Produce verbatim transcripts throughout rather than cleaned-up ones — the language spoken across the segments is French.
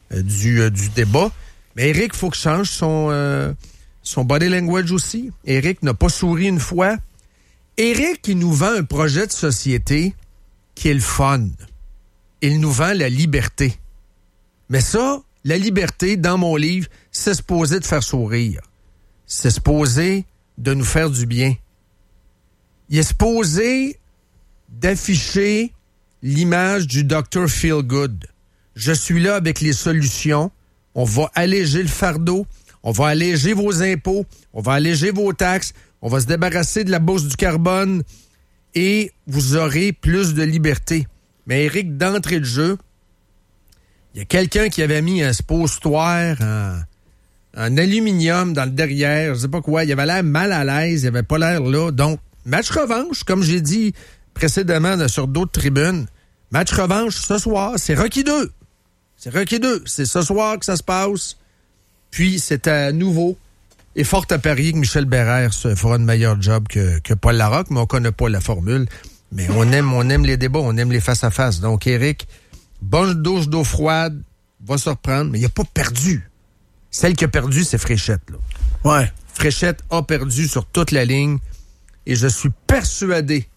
euh, du, euh, du débat. Mais Éric, il faut qu'il change son, euh, son body language aussi. Éric n'a pas souri une fois. Éric, il nous vend un projet de société qui est le fun. Il nous vend la liberté. Mais ça, la liberté, dans mon livre, c'est supposé de faire sourire. C'est supposé de nous faire du bien. Il est supposé d'afficher l'image du docteur Feelgood. Je suis là avec les solutions. On va alléger le fardeau. On va alléger vos impôts. On va alléger vos taxes. On va se débarrasser de la bourse du carbone. Et vous aurez plus de liberté. Mais Éric, d'entrée de jeu, il y a quelqu'un qui avait mis un suppositoire en, en aluminium dans le derrière. Je sais pas quoi. Il avait l'air mal à l'aise. Il avait pas l'air là. Donc, match revanche, comme j'ai dit précédemment sur d'autres tribunes. Match revanche ce soir. C'est Rocky deux. C'est Rocky deux. C'est ce soir que ça se passe. Puis, c'est à nouveau. Et fort à parier que Michel Bérère fera un meilleur job que, que Paul Larocque, mais on connaît pas la formule. Mais on aime, on aime les débats, on aime les face-à-face. Donc, Éric, bonne douche d'eau froide, va se reprendre, mais il n'a pas perdu. Celle qui a perdu, c'est Fréchette, là. Ouais. Fréchette a perdu sur toute la ligne et je suis persuadé,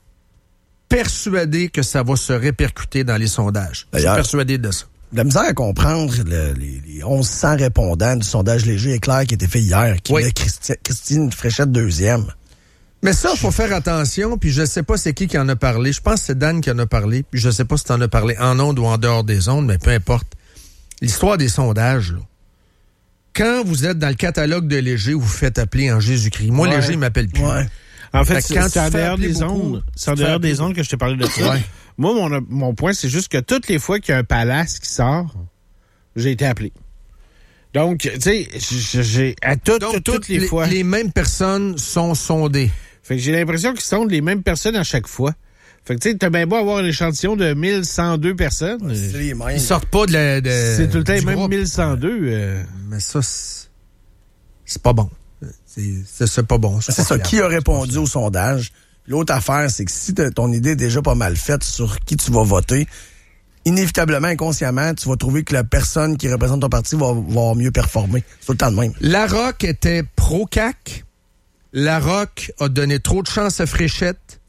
persuadé que ça va se répercuter dans les sondages. Je suis persuadé de ça. La misère à comprendre le, les, les mille cent répondants du sondage léger éclair qui a été fait hier, qui oui. met Christi- Christine Fréchette deuxième. Mais ça, il faut faire attention, puis je sais pas c'est qui qui en a parlé. Je pense que c'est Dan qui en a parlé, puis je sais pas si tu en as parlé en ondes ou en dehors des ondes, mais peu importe. L'histoire des sondages, là. Quand vous êtes dans le catalogue de Léger, vous vous faites appeler en Jésus-Christ. Moi, ouais. Léger, il m'appelle plus. Ouais. En fait, fait c'est, c'est en dehors des ondes. C'est en dehors des ondes que je te parlais de ça. Ouais. Moi, mon, mon point, c'est juste que toutes les fois qu'il y a un palace qui sort, j'ai été appelé. Donc, tu sais, j'ai à toutes, Donc, toutes, toutes les, les fois. Les mêmes personnes sont sondées. Fait que j'ai l'impression qu'ils sondent les mêmes personnes à chaque fois. Fait que tu sais, t'as bien beau avoir un échantillon de mille cent deux personnes. Ouais, c'est les mêmes. Ils sortent pas de la... De, c'est tout le temps les mêmes groupe. mille cent deux. Euh... Mais ça, c'est, c'est pas bon. C'est, c'est, c'est pas bon. C'est, c'est ça. Qui a répondu au sondage? L'autre affaire, c'est que si ton idée est déjà pas mal faite sur qui tu vas voter, inévitablement, inconsciemment, tu vas trouver que la personne qui représente ton parti va, va mieux performer. C'est tout le temps de même. Larocque était pro-C A Q. Larocque a donné trop de chance à Fréchette.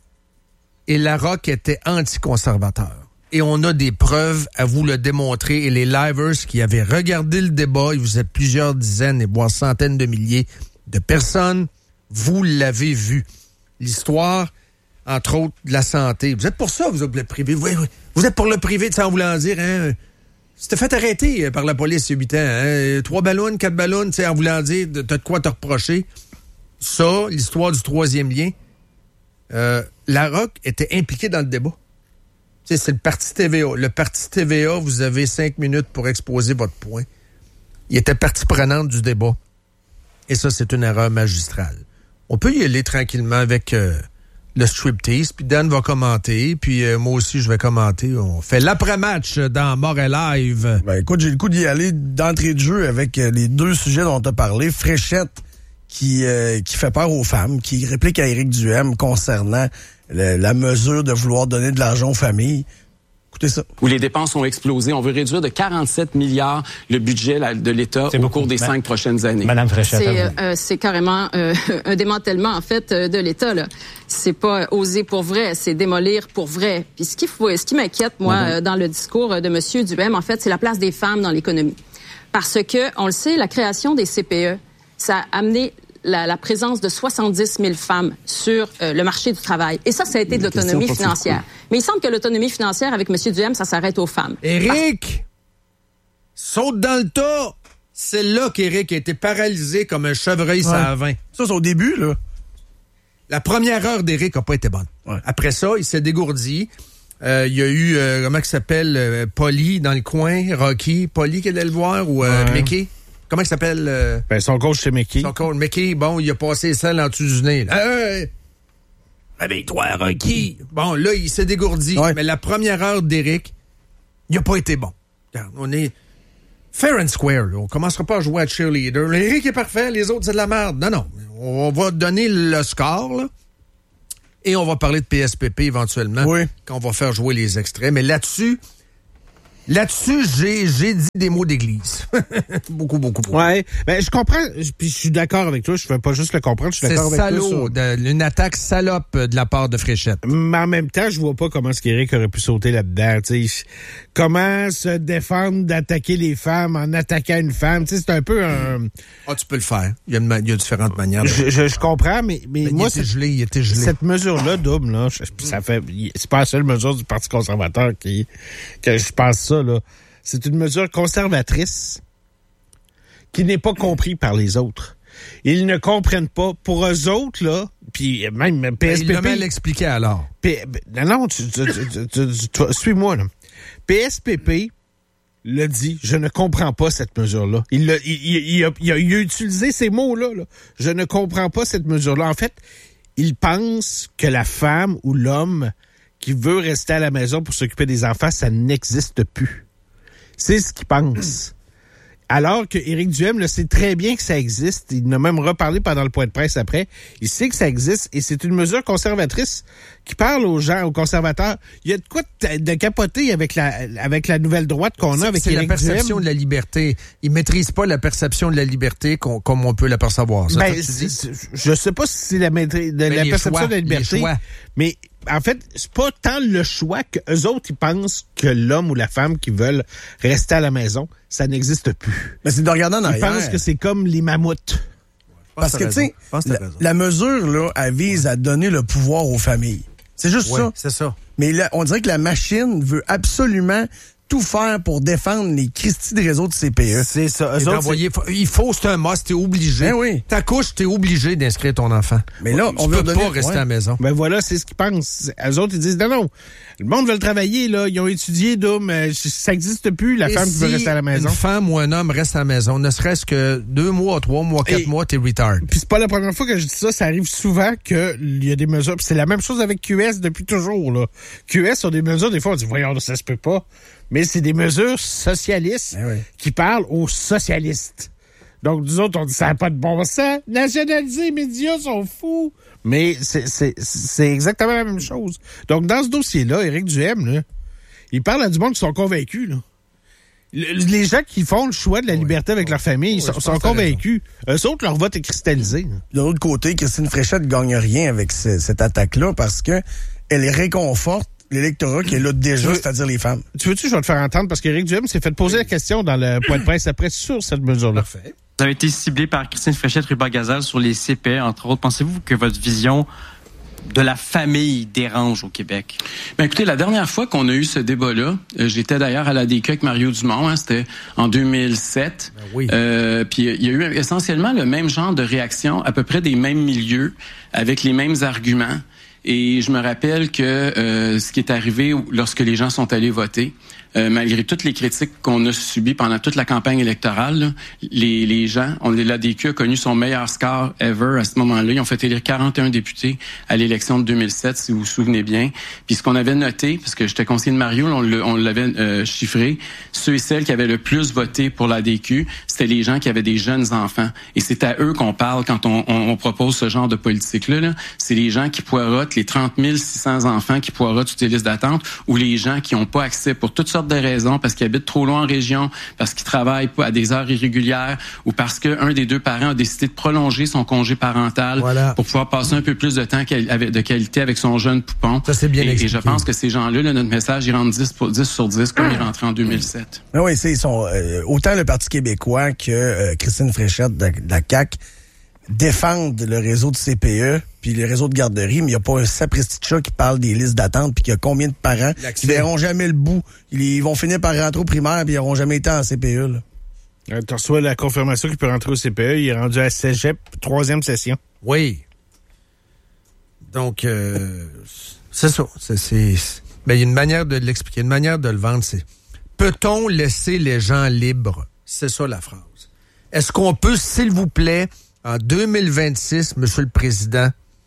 Et Larocque était anticonservateur. Et on a des preuves à vous le démontrer. Et les livers qui avaient regardé le débat, il vous êtes plusieurs dizaines et voire centaines de milliers de personnes, vous l'avez vu. L'histoire, entre autres, de la santé. Vous êtes pour ça, vous êtes le privé. Vous, vous êtes pour le privé, de ça en voulant dire, hein? C'était fait arrêter par la police il y a huit ans. Hein? Trois ballons, quatre ballons, tu sais, en voulant dire, t'as de quoi te reprocher. Ça, l'histoire du troisième lien, euh, Larocque était impliqué dans le débat. Tu sais, c'est le parti T V A. Le parti T V A, vous avez cinq minutes pour exposer votre point. Il était partie prenante du débat. Et ça, c'est une erreur magistrale. On peut y aller tranquillement avec euh, le striptease, puis Dan va commenter, puis euh, moi aussi, je vais commenter. On fait l'après-match dans Montréal Live. Ben écoute, j'ai le coup d'y aller d'entrée de jeu avec euh, les deux sujets dont tu as parlé. Fréchette, qui euh, qui fait peur aux femmes, qui réplique à Éric Duhem concernant le, la mesure de vouloir donner de l'argent aux familles. Écoutez ça. Où les dépenses ont explosé. On veut réduire de quarante-sept milliards le budget de l'État c'est au beaucoup. cours des cinq prochaines années. Madame Fréchette. C'est, euh, c'est carrément euh, un démantèlement, en fait, de l'État, là. C'est pas oser pour vrai, c'est démolir pour vrai. Puis ce qui, faut, ce qui m'inquiète, moi, mm-hmm. euh, dans le discours de M. Duhem, en fait, c'est la place des femmes dans l'économie. Parce que, on le sait, la création des C P E, ça a amené La, la présence de soixante-dix mille femmes sur euh, le marché du travail. Et ça, ça a été de l'autonomie financière. Mais il semble que l'autonomie financière, avec M. Duhem, ça s'arrête aux femmes. Éric! Saute dans le tas! C'est là qu'Éric a été paralysé comme un chevreuil ouais. à vin. Ça, c'est au début, là. La première heure d'Éric n'a pas été bonne. Ouais. Après ça, il s'est dégourdi. Euh, il y a eu, euh, comment il s'appelle, euh, Polly dans le coin, Rocky. Polly qui allait le voir, ou euh, ouais. Mickey? Comment il s'appelle? Euh... Ben, son coach, c'est Mickey. Son coach, Mickey, bon, il a passé celle en dessous du nez. Hey, réveille-toi, Rocky. Bon, là, il s'est dégourdi. Ouais. Mais la première heure d'Éric, il n'a pas été bon. Regarde, on est fair and square. Là. On ne commencera pas à jouer à cheerleader. Éric est parfait, les autres, c'est de la merde. Non, non. On va donner le score, là, et on va parler de P S P P éventuellement, oui. quand on va faire jouer les extraits. Mais là-dessus, Là-dessus, j'ai, j'ai dit des mots d'église. beaucoup, beaucoup, beaucoup. Ouais, ben je comprends, puis je suis d'accord avec toi, je ne veux pas juste le comprendre, je suis d'accord avec toi. C'est salaud, de, une attaque salope de la part de Fréchette. Mais en même temps, je vois pas comment est-ce qu'Éric aurait pu sauter là-dedans, tu sais. Comment se défendre d'attaquer les femmes en attaquant une femme, tu sais, c'est un peu un... Ah, tu peux le faire. Il y a, une, il y a différentes manières. De... Je, je, je comprends, mais, mais, mais moi, il était gelé, il était gelé. Cette mesure-là, double, là, ça fait, c'est pas la seule mesure du Parti conservateur qui, que je pense ça, là. C'est une mesure conservatrice qui n'est pas comprise par les autres. Ils ne comprennent pas. Pour eux autres, là, puis même P S P P... Ben, il l'a mal expliqué alors. P, non, non, tu, tu, tu, tu, tu, tu, suis-moi, là. P S P P l'a dit, je ne comprends pas cette mesure-là. Il, l'a, il, il, il, a, il, a, il a utilisé ces mots-là. Là. Je ne comprends pas cette mesure-là. En fait, il pense que la femme ou l'homme qui veut rester à la maison pour s'occuper des enfants, ça n'existe plus. C'est ce qu'il pense. Alors que Éric Duhem le sait très bien que ça existe. Il en a même reparlé pendant le point de presse après. Il sait que ça existe et c'est une mesure conservatrice qui parle aux gens, aux conservateurs. Il y a de quoi de, de capoter avec la, avec la nouvelle droite qu'on c'est, a avec c'est Éric Duhem. C'est la perception de la liberté. Il maîtrise pas la perception de la liberté qu'on, comme on peut l'apercevoir. Ça, ben, ça, tu dis? c'est, je sais pas si c'est la, maîtrise, de, la perception choix, de la liberté, mais en fait, c'est pas tant le choix que eux autres, ils pensent que l'homme ou la femme qui veulent rester à la maison, ça n'existe plus. Mais c'est de regarder en arrière. Ils pensent que c'est comme les mammouths. Parce que, tu sais, la, la mesure, là, elle vise à donner le pouvoir aux familles. C'est juste ouais, ça. C'est ça. Mais là, on dirait que la machine veut absolument tout faire pour défendre les Christie de réseau de C P E. C'est ça. Eux autres, c'est... Il faut, c'est un must, t'es obligé. Ben oui. T'accouches, t'es obligé d'inscrire ton enfant. Mais là, on veut donner... pas rester ouais. à la maison. Ben voilà, c'est ce qu'ils pensent. Eux autres, ils disent, non, non, le monde veut le travailler, là. Ils ont étudié, là, mais ça n'existe plus, la Et femme si qui veut rester à la maison. Une femme ou un homme reste à la maison, ne serait-ce que deux mois, trois mois, quatre Et... mois, t'es retard. Puis c'est pas la première fois que je dis ça, ça arrive souvent qu'il y a des mesures. Puis c'est la même chose avec Q S depuis toujours, là. Q S ont des mesures, des fois, on dit, voyons, ça se peut pas. Mais c'est des mesures socialistes eh oui. qui parlent aux socialistes. Donc, nous autres, on dit ça n'a pas de bon sens. Nationaliser les médias sont fous. Mais c'est, c'est, c'est exactement la même chose. Donc, dans ce dossier-là, Éric Duhem, là, il parle à du monde qui sont convaincus. Là. Les gens qui font le choix de la liberté oui. avec leur famille, ils oui, sont, sont convaincus. Eux autres, leur vote est cristallisé. De l'autre côté, Christine Fréchette ne gagne rien avec ce, cette attaque-là parce que elle réconforte l'électorat qui est là déjà, veux, c'est-à-dire les femmes. Tu veux-tu, je vais te faire entendre, parce qu'Éric Duhem s'est fait poser la question dans le point de presse après sur cette mesure-là. Parfait. Vous avez été ciblé par Christine Fréchette-Rubin-Gazal sur les C P E, entre autres. Pensez-vous que votre vision de la famille dérange au Québec? Ben écoutez, la dernière fois qu'on a eu ce débat-là, euh, j'étais d'ailleurs à la D Q avec Mario Dumont, hein, c'était en deux mille sept. Ben oui. Euh, puis il y a eu essentiellement le même genre de réaction, à peu près des mêmes milieux, avec les mêmes arguments. Et je me rappelle que euh, ce qui est arrivé lorsque les gens sont allés voter, euh, malgré toutes les critiques qu'on a subies pendant toute la campagne électorale, là, les, les gens, on, l'A D Q a connu son meilleur score ever à ce moment-là. Ils ont fait élire quarante et un députés à l'élection de deux mille sept, si vous vous souvenez bien. Puis ce qu'on avait noté, parce que j'étais conseiller de Mario, on, le, on l'avait euh, chiffré, ceux et celles qui avaient le plus voté pour l'A D Q, c'était les gens qui avaient des jeunes enfants. Et c'est à eux qu'on parle quand on, on, on propose ce genre de politique-là. Là. C'est les gens qui poirotent, les trente mille six cents enfants qui poirotent toutes les listes d'attente, ou les gens qui n'ont pas accès pour toutes sortes de raisons, parce qu'ils habitent trop loin en région, parce qu'ils travaillent pas à des heures irrégulières, ou parce qu'un des deux parents a décidé de prolonger son congé parental voilà. pour pouvoir passer un peu plus de temps de qualité avec son jeune poupon. Ça, c'est bien et, expliqué. Et je pense que ces gens-là, là, notre message, ils rentrent dix, pour, dix sur dix comme ah. ils rentraient en deux mille sept. Ah oui, c'est, ils sont, euh, autant le Parti québécois que euh, Christine Fréchette de, de la C A Q défendent le réseau de C P E puis les réseaux de garderie, mais il n'y a pas un sapristi de chat qui parle des listes d'attente puis qu'il y a combien de parents qui verront jamais le bout. Ils vont finir par rentrer au primaire puis ils n'auront jamais été en C P E. Là. Euh, tu reçois la confirmation qu'il peut rentrer au C P E. Il est rendu à Cégep, troisième session. Oui. Donc, euh, c'est ça. C'est, c'est, ben, il y a une manière de l'expliquer, une manière de le vendre, c'est peut-on laisser les gens libres? C'est ça la phrase. Est-ce qu'on peut, s'il vous plaît, en deux mille vingt-six, Monsieur le Président,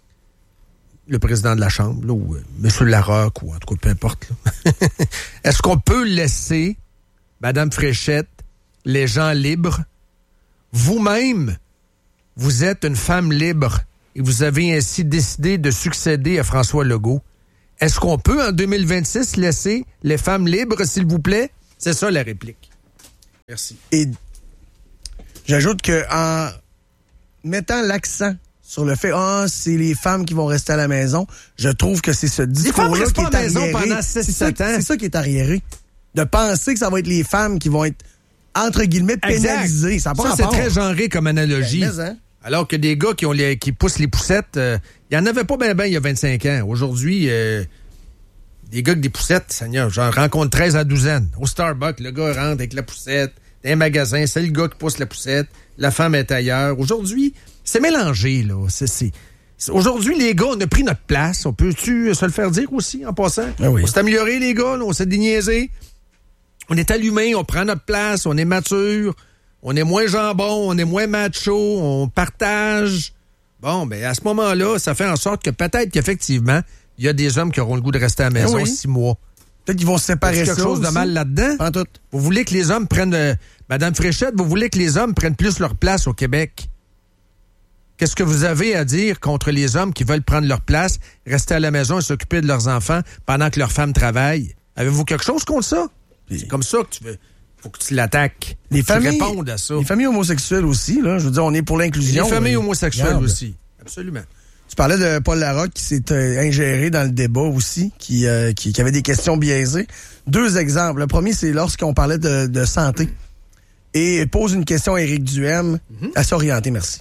le président de la Chambre, là, ou euh, Monsieur Larocque, ou en tout cas, peu importe, là. Est-ce qu'on peut laisser, Madame Fréchette, les gens libres? Vous-même, vous êtes une femme libre et vous avez ainsi décidé de succéder à François Legault. Est-ce qu'on peut, en deux mille vingt-six, laisser les femmes libres, s'il vous plaît? C'est ça la réplique. Merci. Et j'ajoute que en mettant l'accent sur le fait ah oh, c'est les femmes qui vont rester à la maison, je trouve que c'est ce discours-là qui est arriéré. Pendant six, c'est, ça, ans. c'est ça qui est arriéré. De penser que ça va être les femmes qui vont être entre guillemets pénalisées. Ça, ça c'est très genré comme analogie. Ben, mais, hein? Alors que des gars qui ont les, qui poussent les poussettes, il euh, y en avait pas ben ben il y a vingt-cinq ans. Aujourd'hui, euh, des gars avec des poussettes, Seigneur, j'en rencontre treize à douzaine. Au Starbucks, le gars rentre avec la poussette. Dans un magasin, c'est le gars qui pousse la poussette. La femme est ailleurs. Aujourd'hui, c'est mélangé, là. C'est, c'est... Aujourd'hui, les gars, on a pris notre place. On peut-tu se le faire dire aussi, en passant? Ah oui. On s'est amélioré, les gars, là, on s'est déniaisé. On est allumé, on prend notre place, on est mature, on est moins jambon, on est moins macho, on partage. Bon, ben à ce moment-là, ça fait en sorte que peut-être qu'effectivement, il y a des hommes qui auront le goût de rester à la maison ah oui. six mois. Peut-être qu'ils vont se séparer. Est-ce quelque chose de mal là-dedans? En tout. Vous voulez que les hommes prennent... Euh, Madame Fréchette, vous voulez que les hommes prennent plus leur place au Québec? Qu'est-ce que vous avez à dire contre les hommes qui veulent prendre leur place, rester à la maison et s'occuper de leurs enfants pendant que leurs femmes travaillent? Avez-vous quelque chose contre ça? Puis, c'est comme ça que tu veux... Faut que tu l'attaques. Les faut familles, que tu répondes à ça. Les familles homosexuelles aussi, là. Je veux dire, on est pour l'inclusion. Les familles mais... homosexuelles Regarde. aussi. Absolument. Tu parlais de Paul Larocque qui s'est euh, ingéré dans le débat aussi, qui, euh, qui, qui avait des questions biaisées. Deux exemples. Le premier, c'est lorsqu'on parlait de, de santé. Et il pose une question à Éric Duhem. Mm-hmm. À s'orienter, merci.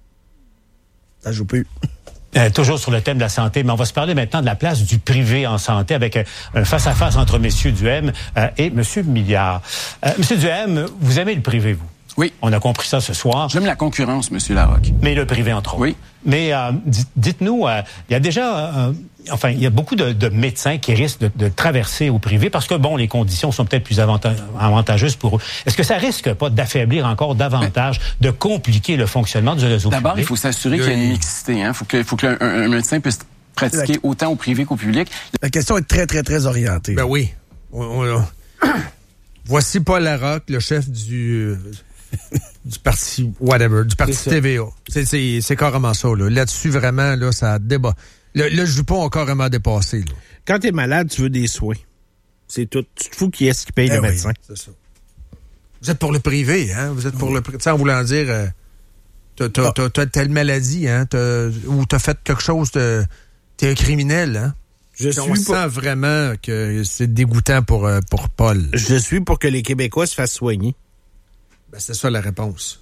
Ça joue plus. Euh, toujours sur le thème de la santé, mais on va se parler maintenant de la place du privé en santé avec euh, un face-à-face entre M. Duhem euh, et M. Milliard. Euh, M. Duhem, vous aimez le privé, vous? Oui. On a compris ça ce soir. J'aime la concurrence, M. Larocque. Mais le privé, entre autres. Oui. Mais euh, dites-nous, euh, il y a déjà... Euh, enfin, il y a beaucoup de, de médecins qui risquent de, de traverser au privé parce que, bon, les conditions sont peut-être plus avanta- avantageuses pour eux. Est-ce que ça risque pas d'affaiblir encore davantage, mais, de compliquer le fonctionnement du réseau d'abord, public? Il faut s'assurer qu'il y a une mixité. Hein? Faut que, faut qu'un un, un médecin puisse pratiquer la... autant au privé qu'au public. La question est très, très, très orientée. Ben oui. On, on, on... Voici Paul Larocque, le chef du... du parti whatever, du parti T V A. C'est, c'est, c'est carrément ça. Là. Là-dessus, vraiment, là, ça débat. Le, le jupon a carrément dépassé. Là. Quand t'es malade, tu veux des soins. C'est tout. Tu te fous qui est-ce qui paye eh le oui, médecin. C'est ça. Vous êtes pour le privé, hein? Vous êtes pour le privé. En voulant dire, euh, t'as, t'as, t'as, t'as telle maladie, hein? T'as, ou t'as fait quelque chose de... T'es un criminel, hein? Je suis on pour... sent vraiment que c'est dégoûtant pour, euh, pour Paul. Je suis pour que les Québécois se fassent soigner. Ben, c'est ça la réponse.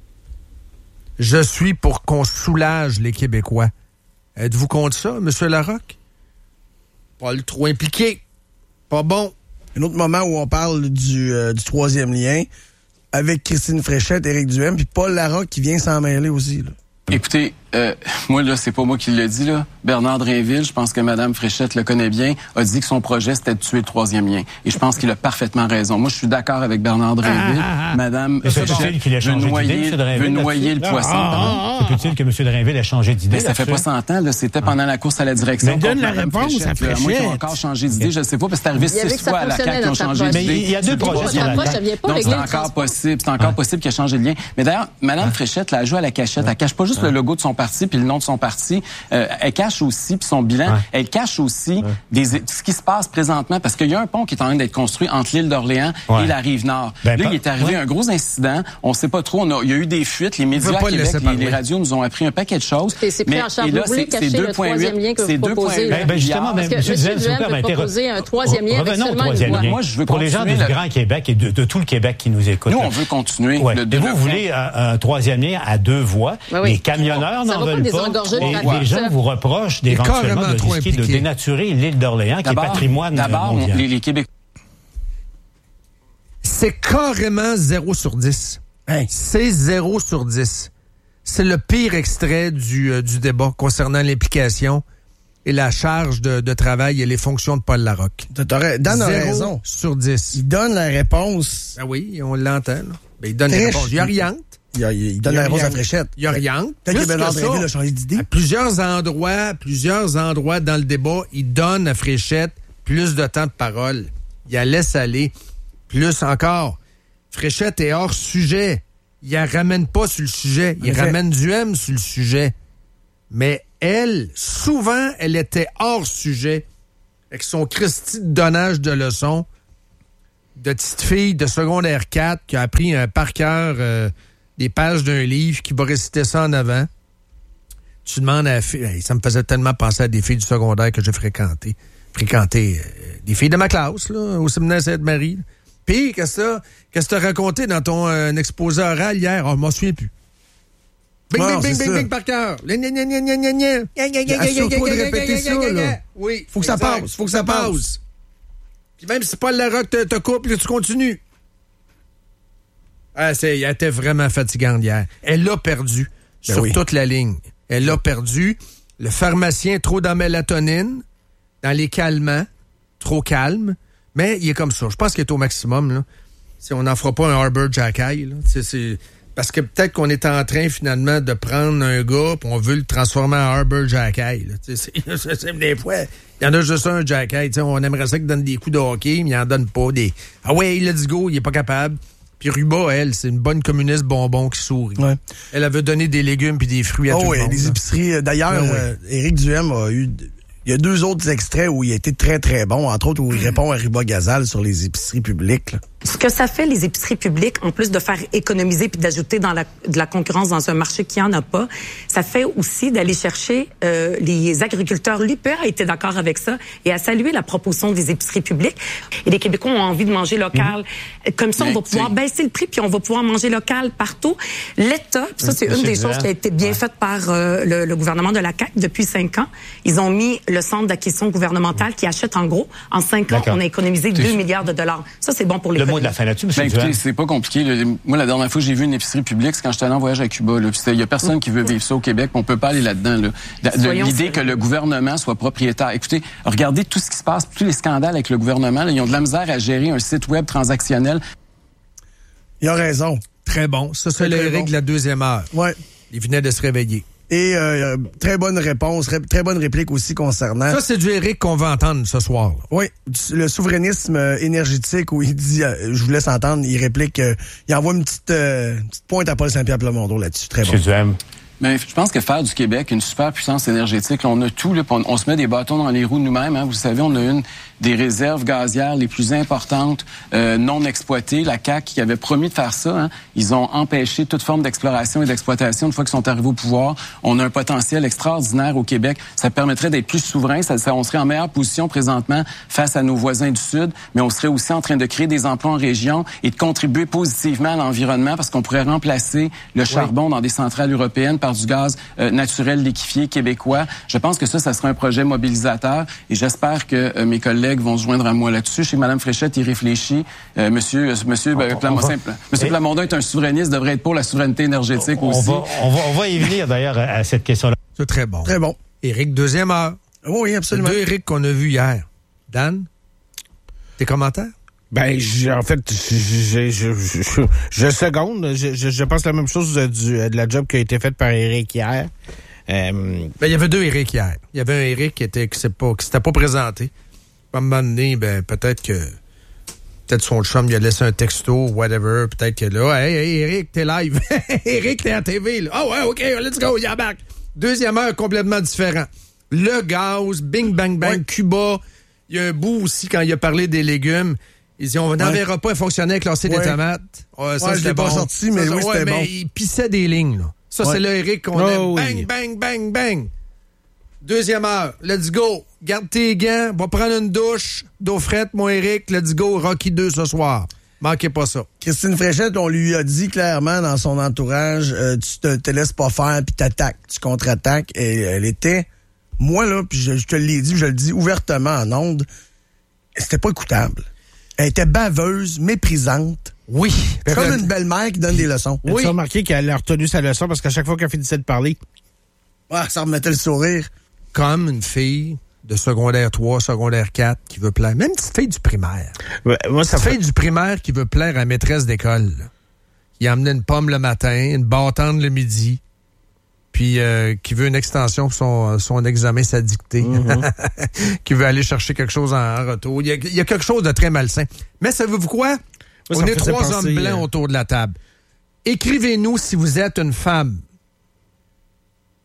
Je suis pour qu'on soulage les Québécois. Êtes-vous contre ça, M. Larocque? Pas le trop impliqué. Pas bon. Un autre moment où on parle du, euh, du troisième lien avec Christine Fréchette, Éric Duhem, puis Paul Larocque qui vient s'en mêler aussi. Là. Écoutez, euh, moi, là, c'est pas moi qui le dis, là. Bernard Drainville, je pense que Mme Fréchette le connaît bien, a dit que son projet, c'était de tuer le troisième lien. Et je pense qu'il a parfaitement raison. Moi, je suis d'accord avec Bernard Drainville. Ah, ah, Mme Fréchette qu'il a veut noyer, veut noyer le poisson. Ah, ah, ah, c'est utile que M. Drainville ait changé d'idée. Mais ça fait pas cent ans, là. C'était ah. pendant la course à la direction. Mais donne la réponse à Fréchette. Moi, qui ont encore changé d'idée, je sais pas, parce que c'est arrivé six fois à la C A Q qui ont changé d'idée. Mais il y a deux projets sur la table. Donc, c'est encore possible. C'est encore possible qu'il ait changé de lien. Mais d'ailleurs, Mme Fréchette, là, elle joue à la cachette. Elle cache pas juste le logo de son parti puis le nom de son parti. Euh, elle cache aussi, puis son bilan, ouais. elle cache aussi ouais. des, ce qui se passe présentement, parce qu'il y a un pont qui est en train d'être construit entre l'île d'Orléans ouais. et la Rive-Nord. Ben, là, il est arrivé ouais. un gros incident. On ne sait pas trop. On a, il y a eu des fuites. Les médias à Québec, les, les radios nous ont appris un paquet de choses. Et c'est pris en charge. Vous voulez cacher le troisième lien que vous proposez. Ben, justement, parce que M. Duhem veut proposer un troisième lien avec seulement une voix. Moi, je veux pour les gens du Grand Québec et de, de tout le Québec qui nous écoutent. Nous, on veut continuer. Ouais. Le vous voulez un, un troisième lien à deux voies. Les camionneurs n'en veulent pas. Et les gens vous reprochent d'éventuellement de risquer de dénaturer l'île d'Orléans, qui est patrimoine d'abord, mondial. Les, les Québécois. C'est carrément zéro sur dix. Hein? C'est zéro sur dix. C'est le pire extrait du, euh, du débat concernant l'implication et la charge de, de travail et les fonctions de Paul Larocque. Dan a raison. Sur dix. Il donne la réponse. Ben oui, on l'entend. Ben, il donne la réponse. Il oriente. Il, a, il donne il la réponse à Fréchette. Il oriente. Peut-être que Bernard Drainville a changé d'idée. À plusieurs endroits, plusieurs endroits dans le débat, il donne à Fréchette plus de temps de parole. Il la laisse aller. Plus encore. Fréchette est hors sujet. Il la ramène pas sur le sujet. Il ramène Duhem sur le sujet. Mais elle, souvent, elle était hors sujet. Avec son Christy de donnage de leçons. de petite fille de secondaire quatre qui a appris un par cœur euh, des pages d'un livre, qui va réciter ça en avant. Tu demandes à la fille... Hey, ça me faisait tellement penser à des filles du secondaire que j'ai fréquenté. Fréquenté euh, des filles de ma classe, là, au séminaire Sainte-Marie. Puis, qu'est-ce que qu'est-ce que t'as raconté dans ton euh, exposé oral hier? Oh, je m'en souviens plus. Bing, Non, bing, bing, c'est bing, ça. bing, par cœur. Gna, gna, gna, gna, gna, gna, gna. Assure-toi de répéter ça, là. Oui. Faut que ça exact. passe, faut que ça passe. Puis même si Paul Larocque te, te coupe, là, tu continues. Ah, c'est, elle était vraiment fatigante hier. Elle l'a perdu Ben sur oui. toute la ligne. Elle l'a perdu. Le pharmacien, trop dans mélatonine, dans les calmants, trop calme. Mais il est comme ça. Je pense qu'il est au maximum, là. Si on n'en fera pas un Arbor Jackay, là. C'est, c'est... Parce que peut-être qu'on est en train, finalement, de prendre un gars puis on veut le transformer en Arbor Jackay, là. C'est, c'est, c'est, des fois, il y en a juste un Jackay. T'sais, on aimerait ça qu'il donne des coups de hockey, mais il en donne pas. Des ah ouais, let's go, il est pas capable. Puis Ruba, elle, c'est une bonne communiste bonbon qui sourit. Ouais. Elle avait donné des légumes puis des fruits à Oh tout oui, le monde. les là. épiceries. D'ailleurs, Ah oui. euh, Éric Duhem a eu... Il y a deux autres extraits où il a été très, très bon. Entre autres, où il répond à Ruba Gazal sur les épiceries publiques, là. Ce que ça fait, les épiceries publiques, en plus de faire économiser puis d'ajouter dans la, de la concurrence dans un marché qui en a pas, ça fait aussi d'aller chercher euh, les agriculteurs. L'U P A a été d'accord avec ça et a salué la proposition des épiceries publiques. Et les Québécois ont envie de manger local. Mmh. Comme ça, Mais on va pouvoir t'sais... baisser le prix puis on va pouvoir manger local partout. L'État, puis ça, c'est Monsieur une des Duhem. choses qui a été bien ouais. faite par euh, le, le gouvernement de la C A Q depuis cinq ans. Ils ont mis le centre d'acquisition gouvernementale qui achète en gros. En cinq ans, D'accord. on a économisé deux milliards de dollars. Ça, c'est bon pour les Le mot de la fin là-dessus, monsieur Ben, Duhem. écoutez, c'est pas compliqué. Là. Moi, la dernière fois que j'ai vu une épicerie publique, c'est quand j'étais allé en voyage à Cuba. Il y a personne qui veut vivre ça au Québec. On peut pas aller là-dedans. Là. De, de l'idée sérieux. que le gouvernement soit propriétaire. Écoutez, regardez tout ce qui se passe, tous les scandales avec le gouvernement. Là, ils ont de la misère à gérer un site web transactionnel. Il a raison. Très bon. Ça, c'est Très, très l'Éric bon. de la deuxième heure. Ouais. Il venait de se réveiller. Et euh, très bonne réponse, ré- très bonne réplique aussi concernant... Ça, c'est du Éric qu'on va entendre ce soir. Là. Oui, le souverainisme euh, énergétique où il dit, euh, je vous laisse entendre, il réplique, euh, il envoie une petite, euh, une petite pointe à Paul Saint-Pierre Plamondon là-dessus. Très bon. Monsieur Duhem. Mais je pense que faire du Québec une super puissance énergétique, là, on a tout, là, on, on se met des bâtons dans les roues nous-mêmes. Hein. Vous savez, on a une des réserves gazières les plus importantes euh, non exploitées. La C A Q qui avait promis de faire ça, hein, ils ont empêché toute forme d'exploration et d'exploitation une fois qu'ils sont arrivés au pouvoir. On a un potentiel extraordinaire au Québec. Ça permettrait d'être plus souverain. Ça, ça, on serait en meilleure position présentement face à nos voisins du Sud, mais on serait aussi en train de créer des emplois en région et de contribuer positivement à l'environnement parce qu'on pourrait remplacer le charbon dans des centrales européennes par du gaz euh, naturel liquéfié québécois. Je pense que ça, ça sera un projet mobilisateur et j'espère que euh, mes collègues vont se joindre à moi là-dessus. Chez Mme Fréchette, il réfléchit. Euh, monsieur euh, monsieur, ben, On- Plam- on va- simple, monsieur Et- Plamondon est un souverainiste, devrait être pour la souveraineté énergétique On aussi. va, on, va, on va y venir d'ailleurs à, à cette question-là. C'est très bon. Très bon. Éric, deuxième heure. Oui, oui, C'est absolument. deux Éric qu'on a vus hier. Dan, tes commentaires? Ben, j'ai- en fait, je, je, je, je, je seconde. Je, je, je pense la même chose de, du, de la job qui a été faite par Éric hier. Euh, Ben, il y avait deux Éric hier. Il y avait un Éric qui était qui s'est pas qui s'était pas présenté. À un moment donné, ben peut-être que peut-être son chum il a laissé un texto, whatever. Peut-être que là, hey, hey Éric, t'es live. Éric, t'es à T V. Là. Ah ouais, ok, let's go, il y a back. Deuxième heure complètement différent. Le gaz, bing bang bang, Ouais. Cuba. Il y a un bout aussi quand il a parlé des légumes. Il dit, on n'enverra pas fonctionner avec lancer Ouais. des tomates. Ouais, ça, Ouais, je c'était l'ai pas bon. sorti, mais Ça, oui, ouais, c'était mais bon. il pissait des lignes, là. Ça, Ouais. c'est le Éric qu'on Oh, aime. oui. Bang, bang, bang, bang. Deuxième heure. Let's go. Garde tes gants. Va prendre une douche. D'eau frette, mon Éric. Let's go. Rocky deux ce soir. Manquez pas ça. Christine Fréchette, on lui a dit clairement dans son entourage, euh, tu te, te laisses pas faire puis t'attaques, tu contre-attaques. Et elle était, moi là, puis je, je te l'ai dit, je le dis ouvertement en ondes, c'était pas écoutable. Elle était baveuse, méprisante. Oui. C'est comme une belle-mère qui donne des leçons. oui. Tu as remarqué qu'elle a retenu sa leçon parce qu'à chaque fois qu'elle finissait de parler, Ah, ça remettait le sourire. Comme une fille de secondaire trois, secondaire quatre qui veut plaire. Même une petite fille du primaire. ouais, moi, ça Une fait... fille du primaire qui veut plaire à la maîtresse d'école. là. Qui a amené une pomme le matin, une bâtonne le midi, puis euh, qui veut une extension pour son, son examen, sa dictée. Mm-hmm. Qui veut aller chercher quelque chose en, en retour. Il y, a, il y a quelque chose de très malsain. Mais savez-vous quoi? Moi, ça On me est faisait trois penser, hommes blancs euh, autour de la table. Écrivez-nous si vous êtes une femme.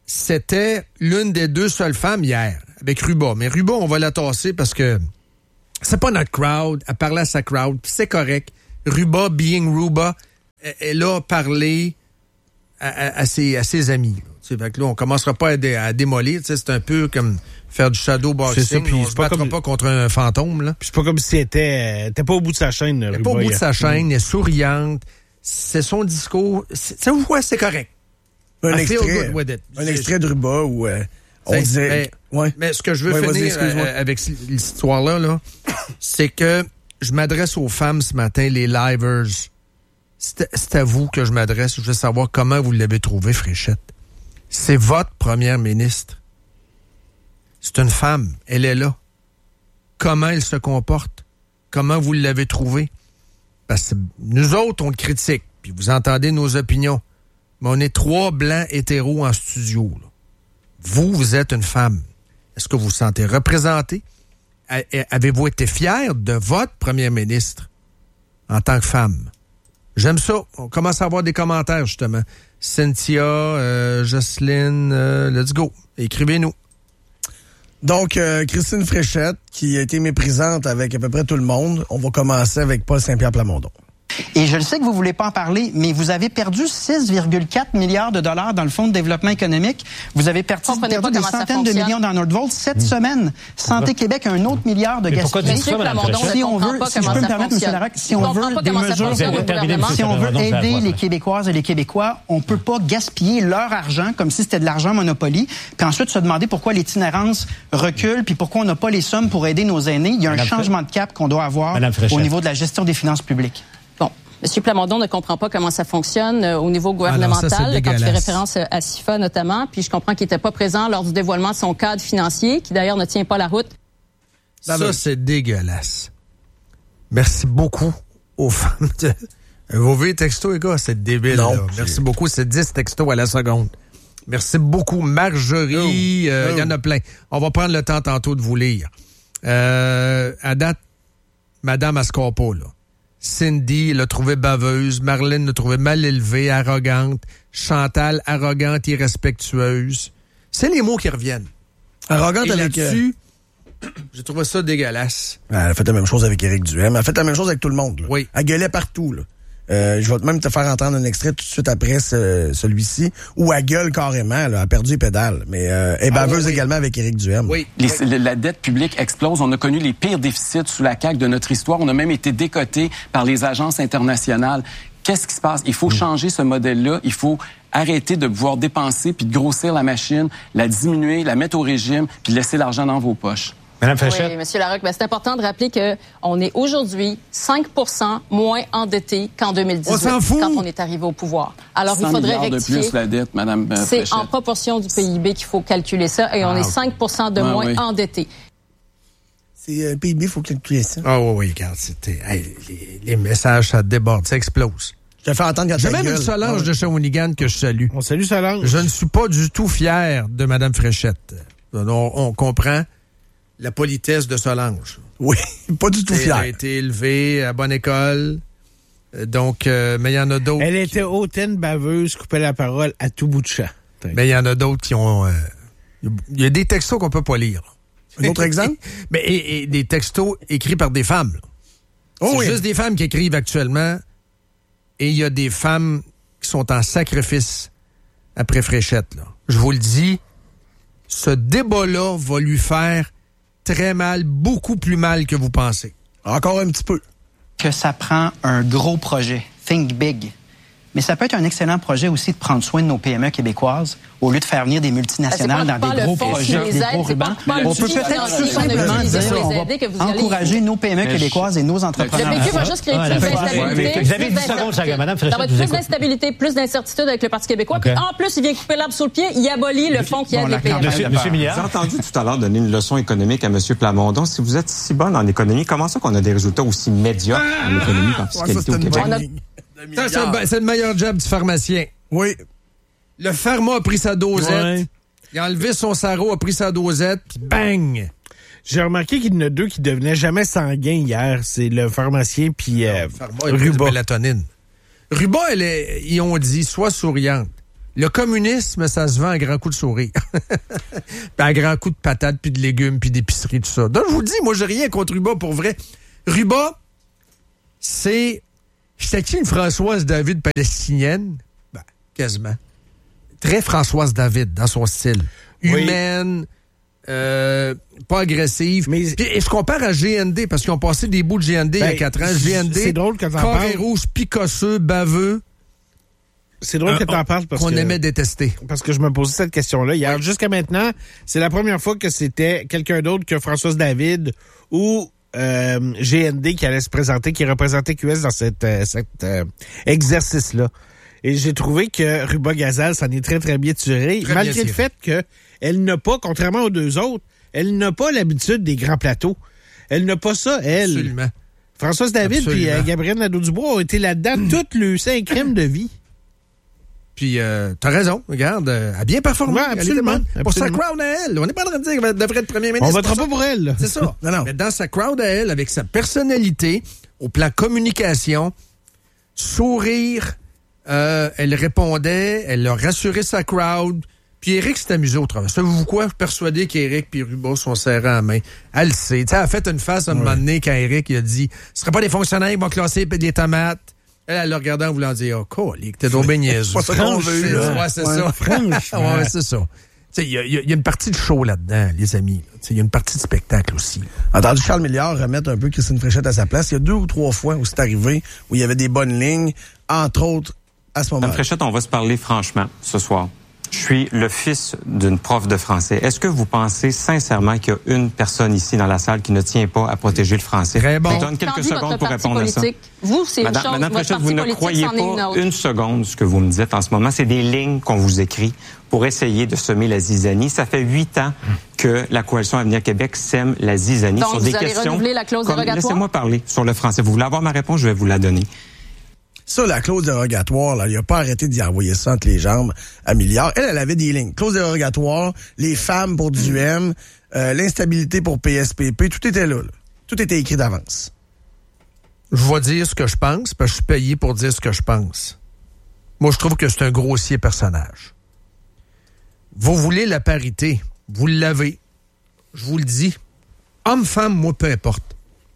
C'était l'une des deux seules femmes hier, avec Ruba. Mais Ruba, on va la tasser parce que c'est pas notre crowd. Elle parlait à sa crowd, puis c'est correct. Ruba, being Ruba, elle a parlé à, à, à, ses, à ses amis. Fait que là, on commencera pas à, dé, à démolir. C'est un peu comme faire du shadow boxing. C'est ça, puis on se battra comme... pas contre un fantôme. Là. Puis c'est pas comme si elle était, était pas au bout de sa chaîne. Elle est pas au bout de sa chaîne, elle est souriante. C'est son discours. C'est, ouais, c'est correct. Un I extrait, un extrait de Ruba où euh, on disait... Mais, ouais. mais ce que je veux ouais, finir euh, avec cette histoire-là, là, c'est que je m'adresse aux femmes ce matin, les livers. C'est, c'est à vous que je m'adresse. Je veux savoir comment vous l'avez trouvé, Fréchette. C'est votre première ministre. C'est une femme. Elle est là. Comment elle se comporte? Comment vous l'avez trouvée? Parce que nous autres, on le critique. Puis vous entendez nos opinions. Mais on est trois blancs hétéros en studio. Là. Vous, vous êtes une femme. Est-ce que vous vous sentez représenté? Avez-vous été fier de votre première ministre en tant que femme? J'aime ça. On commence à avoir des commentaires, justement. Cynthia, euh, Jocelyne, euh, let's go. Écrivez-nous. Donc, euh, Christine Fréchette, qui a été méprisante avec à peu près tout le monde. On va commencer avec Paul Saint-Pierre Plamondon. Et je le sais que vous voulez pas en parler, mais vous avez perdu six virgule quatre milliards de dollars dans le Fonds de développement économique. Vous avez perdu, perdu des centaines de millions dans Nordvolt cette mmh. semaine. Santé Québec a un autre milliard de gaspillage. Si on veut, si je peux me permettre, M. Larocque, si on veut des mesures, si on veut aider les Québécoises et les Québécois, on peut pas gaspiller leur argent comme si c'était de l'argent Monopoly, puis ensuite se demander pourquoi l'itinérance recule, puis pourquoi on n'a pas les sommes pour aider nos aînés. Il y a un Madame changement de cap qu'on doit avoir au niveau de la gestion des finances publiques. Bon, M. Plamondon ne comprend pas comment ça fonctionne euh, au niveau gouvernemental, ah non, ça, quand il fait référence à S I F A notamment, puis je comprends qu'il n'était pas présent lors du dévoilement de son cadre financier, qui d'ailleurs ne tient pas la route. Ça, ça c'est dégueulasse. Merci beaucoup aux femmes. De... Vos vieux textos, les gars, c'est débile. Non, là. Merci beaucoup, c'est dix textos à la seconde. Merci beaucoup, Marjorie. Il euh, oh. y en a plein. On va prendre le temps tantôt de vous lire. Euh, à date, Madame Ascorpo, là. Cindy l'a trouvée baveuse, Marlène l'a trouvée mal élevée, arrogante, Chantal arrogante, irrespectueuse. C'est les mots qui reviennent. Arrogante Et avec... là-dessus, j'ai trouvé ça dégueulasse. Elle a fait la même chose avec Éric Duhem. Elle a fait la même chose avec tout le monde. Là. Oui. Elle gueulait partout. Là. Euh, je vais même te faire entendre un extrait tout de suite après ce, celui-ci, où elle gueule carrément, là, elle a perdu les pédales. Mais euh, elle est baveuse ah, oui, oui. également avec Éric Duhem. Oui. Les, oui. La dette publique explose. On a connu les pires déficits sous la C A Q de notre histoire. On a même été décotés par les agences internationales. Qu'est-ce qui se passe? Il faut mmh. changer ce modèle-là. Il faut arrêter de pouvoir dépenser puis de grossir la machine, la diminuer, la mettre au régime puis laisser l'argent dans vos poches. Madame Fréchette. Oui, M. Larocque, ben c'est important de rappeler qu'on est aujourd'hui cinq pour cent moins endetté qu'en deux mille dix-huit, on s'en fout. quand on est arrivé au pouvoir. Alors, il faudrait rectifier. De plus la dette, Madame C'est Fréchette. en proportion du P I B qu'il faut calculer ça, et ah, on est cinq pour cent de ah, moins oui. endetté. C'est euh, P I B, il faut calculer ça. Ah oui, oui, regarde, c'était... Hey, les, les messages, ça déborde, ça explose. Je te fais entendre quand J'ai même une Solange ah, de Shawinigan que je salue. On salue Solange. Je ne suis pas du tout fier de Mme Fréchette. On, on comprend la politesse de Solange. Oui, pas du tout fier. Elle a été élevée à bonne école. Donc, euh, mais il y en a d'autres. Elle était hautaine, baveuse, coupait la parole à tout bout de champ. Mais il y en a d'autres qui ont... Il euh, y a des textos qu'on peut pas lire. Un autre exemple? Mais et, et des textos écrits par des femmes. Oh, C'est oui. juste des femmes qui écrivent actuellement. Et il y a des femmes qui sont en sacrifice après Fréchette. Là. Je vous le dis, ce débat-là va lui faire très mal, beaucoup plus mal que vous pensez. Encore un petit peu. Que ça prend un gros projet. Think big. Mais ça peut être un excellent projet aussi de prendre soin de nos P M E québécoises au lieu de faire venir des multinationales dans des gros projets, des gros rubans. On peut peut-être tout simplement dire on va encourager nos P M E québécoises et nos entrepreneurs. Le P Q va juste créer plus d'instabilité. Vous avez dix secondes, chacun. Madame Fréchette, vous écoutez. Plus d'instabilité, plus d'incertitude avec le Parti québécois. Puis en plus, il vient couper l'arbre sous le pied. Il abolit le fonds qui aide les P M E. Monsieur Millard. J'ai entendu tout à l'heure donner une leçon économique à M. Plamondon. Si vous êtes si bonne en économie, comment ça qu'on a des résultats aussi médiocres en économie qu'en fiscalité au Québec? Ça, c'est, le, c'est le meilleur job du pharmacien. Oui. Le pharma a pris sa dosette. Ouais. Il a enlevé son sarreau, a pris sa dosette, puis bang! J'ai remarqué qu'il y en a deux qui devenaient jamais sanguins hier. C'est le pharmacien puis euh, Ruba. Mélatonine. Ruba, elle est, ils ont dit, sois souriante. Le communisme, ça se vend à grands coups de souris. À grands coups de patates, puis de légumes, puis d'épicerie, tout ça. Donc, je vous le dis, moi, j'ai rien contre Ruba, pour vrai. Ruba, c'est... C'était-tu une Françoise David palestinienne? Ben, quasiment. Très Françoise David, dans son style. Oui. Humaine, euh, pas agressive. Mais... Puis, et je compare à G N D, parce qu'ils ont passé des bouts de G N D ben, il y a quatre ans. G N D, c'est drôle que t'en corps parles. et rouge, picosseux, baveux. C'est drôle euh, que tu en parles parce qu'on que... aimait détester. Parce que je me posais cette question-là hier. Oui. Jusqu'à maintenant, c'est la première fois que c'était quelqu'un d'autre que Françoise David ou euh, G N D qui allait se présenter, qui représentait Q S dans cet euh, cet, euh, exercice-là. Et j'ai trouvé que Ruba Gazal s'en est très, très bien tirée, très malgré bien tiré. Le fait qu'elle n'a pas, contrairement aux deux autres, elle n'a pas l'habitude des grands plateaux. Elle n'a pas ça, elle. Absolument. Françoise David et euh, Gabrielle Nadeau-Dubois ont été là-dedans mmh. toute le cinq crimes de vie. Puis, euh, t'as raison, regarde, euh, elle a bien performé. Ouais, absolument, absolument. Pour sa crowd à elle. On n'est pas en train de dire qu'elle devrait être premier ministre. On votera pas pour elle. Là. C'est ça. non, non. Mais dans sa crowd à elle, avec sa personnalité, au plan communication, sourire, euh, elle répondait, elle a rassuré sa crowd. Puis Éric s'est amusé au travail. Savez-vous quoi? Je suis persuadé qu'Éric et Ruba sont serrés à la main. Elle le sait. T'sais, elle a fait une face à un ouais. moment donné quand Éric il a dit « Ce ne sera pas des fonctionnaires qui vont classer des tomates. » Elle, elle l'a regardé en voulant dire « Oh, colique, t'es trop bien niaiseux. » C'est pas ça qu'on veut, là. Ouais, c'est ouais, ça. Franchement. Ouais, c'est ça. Il y, y, y a une partie de show là-dedans, les amis. Il y a une partie de spectacle aussi. Entendu Charles Milliard remettre un peu Christine Fréchette à sa place. Il y a deux ou trois fois où c'est arrivé, où il y avait des bonnes lignes, entre autres, à ce moment-là. Madame Fréchette, on va se parler franchement ce soir. Je suis le fils d'une prof de français. Est-ce que vous pensez sincèrement qu'il y a une personne ici dans la salle qui ne tient pas à protéger le français? Très bon. Je vous donne quelques secondes pour répondre politique. à ça. Vous, c'est Madame, une chose. Madame Fréchette, vous ne croyez pas une, une seconde ce que vous me dites en ce moment. C'est des lignes qu'on vous écrit pour essayer de semer la zizanie. Ça fait huit ans que la Coalition Avenir Québec sème la zizanie Donc, sur vous des allez questions. renouveler la clause dérogatoire? Laissez-moi parler sur le français. Vous voulez avoir ma réponse? Je vais vous la donner. Ça, la clause dérogatoire, là, il a pas arrêté d'y envoyer ça entre les jambes à Milliard. Elle, elle avait des lignes. Clause dérogatoire, les femmes pour du M, euh, l'instabilité pour P S P P, tout était là, là. Tout était écrit d'avance. Je vais dire ce que je pense, parce que je suis payé pour dire ce que je pense. Moi, je trouve que c'est un grossier personnage. Vous voulez la parité, vous l'avez. Je vous le dis. Homme, femme, moi, peu importe.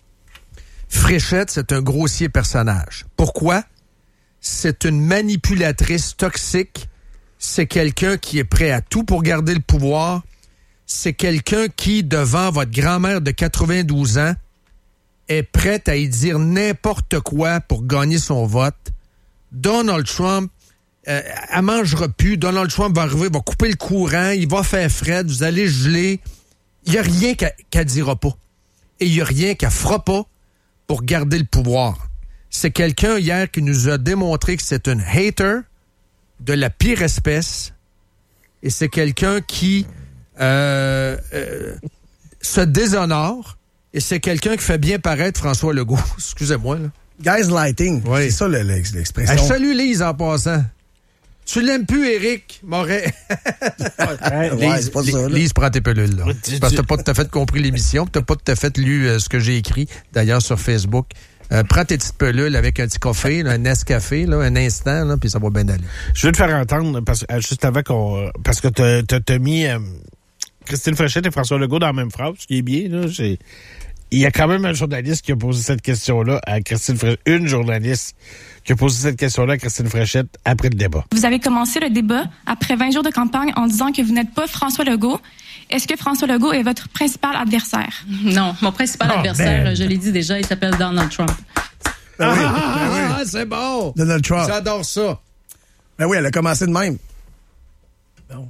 Fréchette, c'est un grossier personnage. Pourquoi? C'est une manipulatrice toxique. C'est quelqu'un qui est prêt à tout pour garder le pouvoir. C'est quelqu'un qui, devant votre grand-mère de quatre-vingt-douze ans, est prête à y dire n'importe quoi pour gagner son vote. Donald Trump, euh, elle mangera plus. Donald Trump va arriver, va couper le courant, il va faire fret, vous allez geler. Il n'y a rien qu'elle qu'elle dira pas. Et il n'y a rien qu'elle fera pas pour garder le pouvoir. C'est quelqu'un hier qui nous a démontré que c'est une hater de la pire espèce. Et c'est quelqu'un qui euh, euh, se déshonore. Et c'est quelqu'un qui fait bien paraître François Legault. Excusez-moi, là. Gaslighting. Oui. C'est ça le, le, l'expression. Hey, salut Lise en passant. Tu l'aimes plus, Éric Moret? ouais, Lise, c'est pas ça, là. Lise, prends tes pelules, là. Parce que t'as pas tout à fait compris l'émission, t'as pas tout à fait lu euh, ce que j'ai écrit, d'ailleurs, sur Facebook. Euh, prends tes petites pelules avec un petit café, là, un Nescafé, là, un instant, là, puis ça va bien aller. Je veux te faire entendre, parce, juste avant qu'on... Parce que t'as, t'as, t'as mis euh, Christine Fréchette et François Legault dans la même phrase, ce qui est bien, là. J'ai... Il y a quand même un journaliste qui a posé cette question-là à Christine Fréchette. Une journaliste qui a posé cette question-là à Christine Fréchette après le débat. Vous avez commencé le débat après vingt jours de campagne en disant que vous n'êtes pas François Legault. Est-ce que François Legault est votre principal adversaire? Non, mon principal oh, adversaire, man. Je l'ai dit déjà, il s'appelle Donald Trump. Ben oui, ben oui. Ah, c'est bon! Donald Trump. J'adore ça. Ben oui, elle a commencé de même. Bon.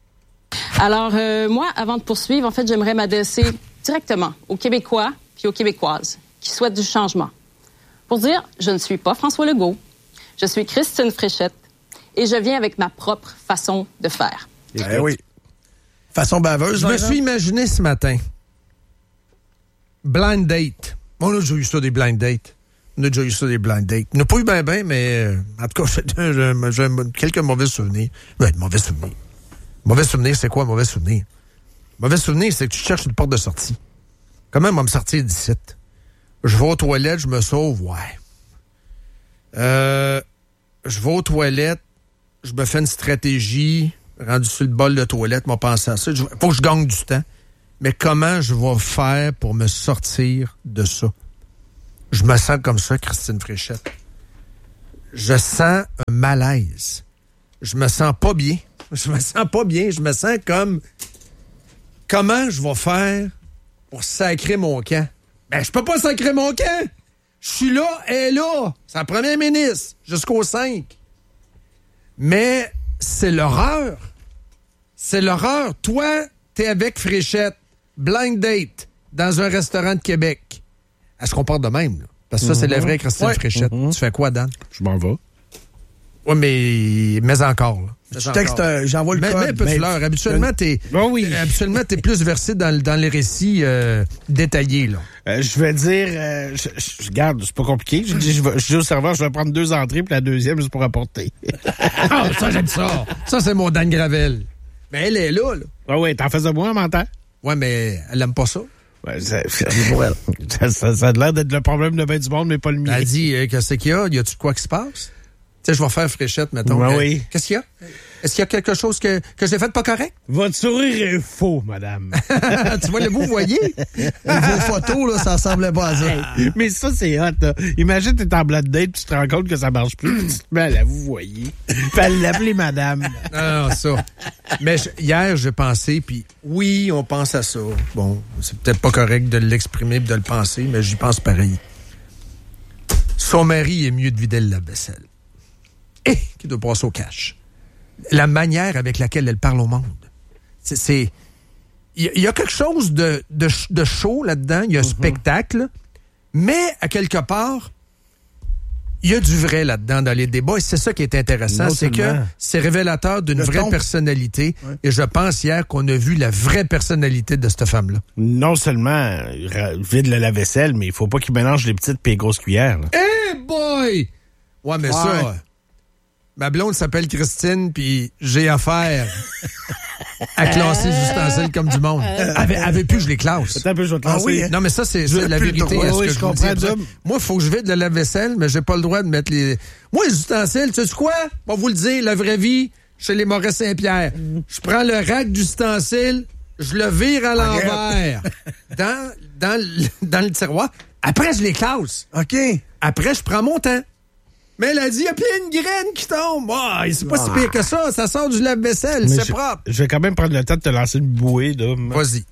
Alors, euh, moi, avant de poursuivre, en fait, j'aimerais m'adresser directement aux Québécois puis aux Québécoises qui souhaitent du changement. Pour dire, je ne suis pas François Legault, je suis Christine Fréchette et je viens avec ma propre façon de faire. Eh oui. Façon baveuse. Je me suis imaginé ce matin. Blind date. On a déjà eu ça, des blind dates. On a déjà eu ça, des blind dates. On n'a pas eu ben ben, mais euh, en tout cas, j'ai, j'ai quelques mauvais souvenirs. Ouais, mauvais souvenirs. Mauvais souvenir, c'est quoi, mauvais souvenir? Mauvais souvenir, c'est que tu cherches une porte de sortie. Comment on va me sortir d'ici? Je vais aux toilettes, je me sauve, ouais. Euh, je vais aux toilettes, je me fais une stratégie, rendu sur le bol de toilette, m'a pensé à ça. Il faut que je gagne du temps. Mais comment je vais faire pour me sortir de ça? Je me sens comme ça, Christine Fréchette. Je sens un malaise. Je me sens pas bien. Je me sens pas bien. Je me sens comme... Comment je vais faire pour sacrer mon camp? Ben, je peux pas sacrer mon camp! Je suis là, elle est là. C'est la première ministre, jusqu'au cinq. Mais c'est l'horreur. C'est l'horreur. Toi, t'es avec Fréchette, blind date, dans un restaurant de Québec. Elle se comporte de même, là. Parce que ça, mm-hmm. c'est la vraie Christine ouais. Fréchette. Mm-hmm. Tu fais quoi, Dan? Je m'en vais. Oui, mais... Mais encore, là. Je texte, euh, j'envoie le mais, code. Mais un peu de fleur. Habituellement, t'es, oh oui. habituellement, t'es plus versé dans, dans les récits euh, détaillés, là. Euh, je vais dire, euh, je, je, regarde, c'est pas compliqué. Je dis, je, vais, je dis au serveur, je vais prendre deux entrées, puis la deuxième, juste pour apporter. Ah, ça, j'aime ça. Ça, c'est mon Dan Gravel. Mais elle est là, là. Ah oui, t'en fais de moi, on m'entend? Ouais, mais elle aime pas ça. Ouais, ça, ça, ça, ça, ça a l'air d'être le problème de bien du monde, mais pas le mien. Elle dit, euh, qu'est-ce qu'il y a? Y a-tu quoi qui se passe? Tu sais, je vais faire Fréchette, mettons. Ben euh, oui. Qu'est-ce qu'il y a? Est-ce qu'il y a quelque chose que, que j'ai fait de pas correct? Votre sourire est faux, madame. Tu vois, le vous voyez? Vos photos, là, ça ressemblait pas à ça. Hey, mais ça, c'est hot, là. Imagine, t'es en blind date, puis tu te rends compte que ça marche plus, puis tu te mets à la vous voyez. Puis à l'appeler madame. Non, non, ça. Mais je, hier, j'ai pensé, puis oui, on pense à ça. Bon, c'est peut-être pas correct de l'exprimer et de le penser, mais j'y pense pareil. Son mari est mieux de vider le lave-vaisselle. Et qui doit passer au cash. La manière avec laquelle elle parle au monde. C'est... c'est il y, y a quelque chose de, de, de chaud là-dedans. Il y a un mm-hmm. spectacle. Mais, à quelque part, il y a du vrai là-dedans dans les débats. Et c'est ça qui est intéressant. Non c'est seulement. que c'est révélateur d'une Le vraie ton. personnalité. Ouais. Et je pense hier qu'on a vu la vraie personnalité de cette femme-là. Non seulement vide le lave-vaisselle, mais il faut pas qu'il mélange les petites et les grosses cuillères. Là. Hey boy! Ouais, mais Ouais. ça... Ma blonde s'appelle Christine, puis j'ai affaire à classer les ustensiles comme du monde. Avec, avec plus, je les classe. Attends un peu, je vais te lancer. Ah oui, hein? Non, mais ça, c'est, c'est la plus le vérité. droit. Est-ce Oui, que je je vous comprends, dis? Dom. Moi, il faut que je vide le lave-vaisselle, mais j'ai pas le droit de mettre les... Moi, les ustensiles, tu sais quoi? On va vous le dire, la vraie vie, chez les Maurice Saint-Pierre. Je prends le rack d'ustensiles, je le vire à l'envers dans, dans, le, dans le tiroir. Après, je les classe. OK. Après, je prends mon temps. Mais elle a dit, il y a plein de graines qui tombent. Oh, c'est pas ah. si pire que ça. Ça sort du lave-vaisselle. Mais c'est je, propre. Je vais quand même prendre le temps de te lancer une bouée, là. Vas-y.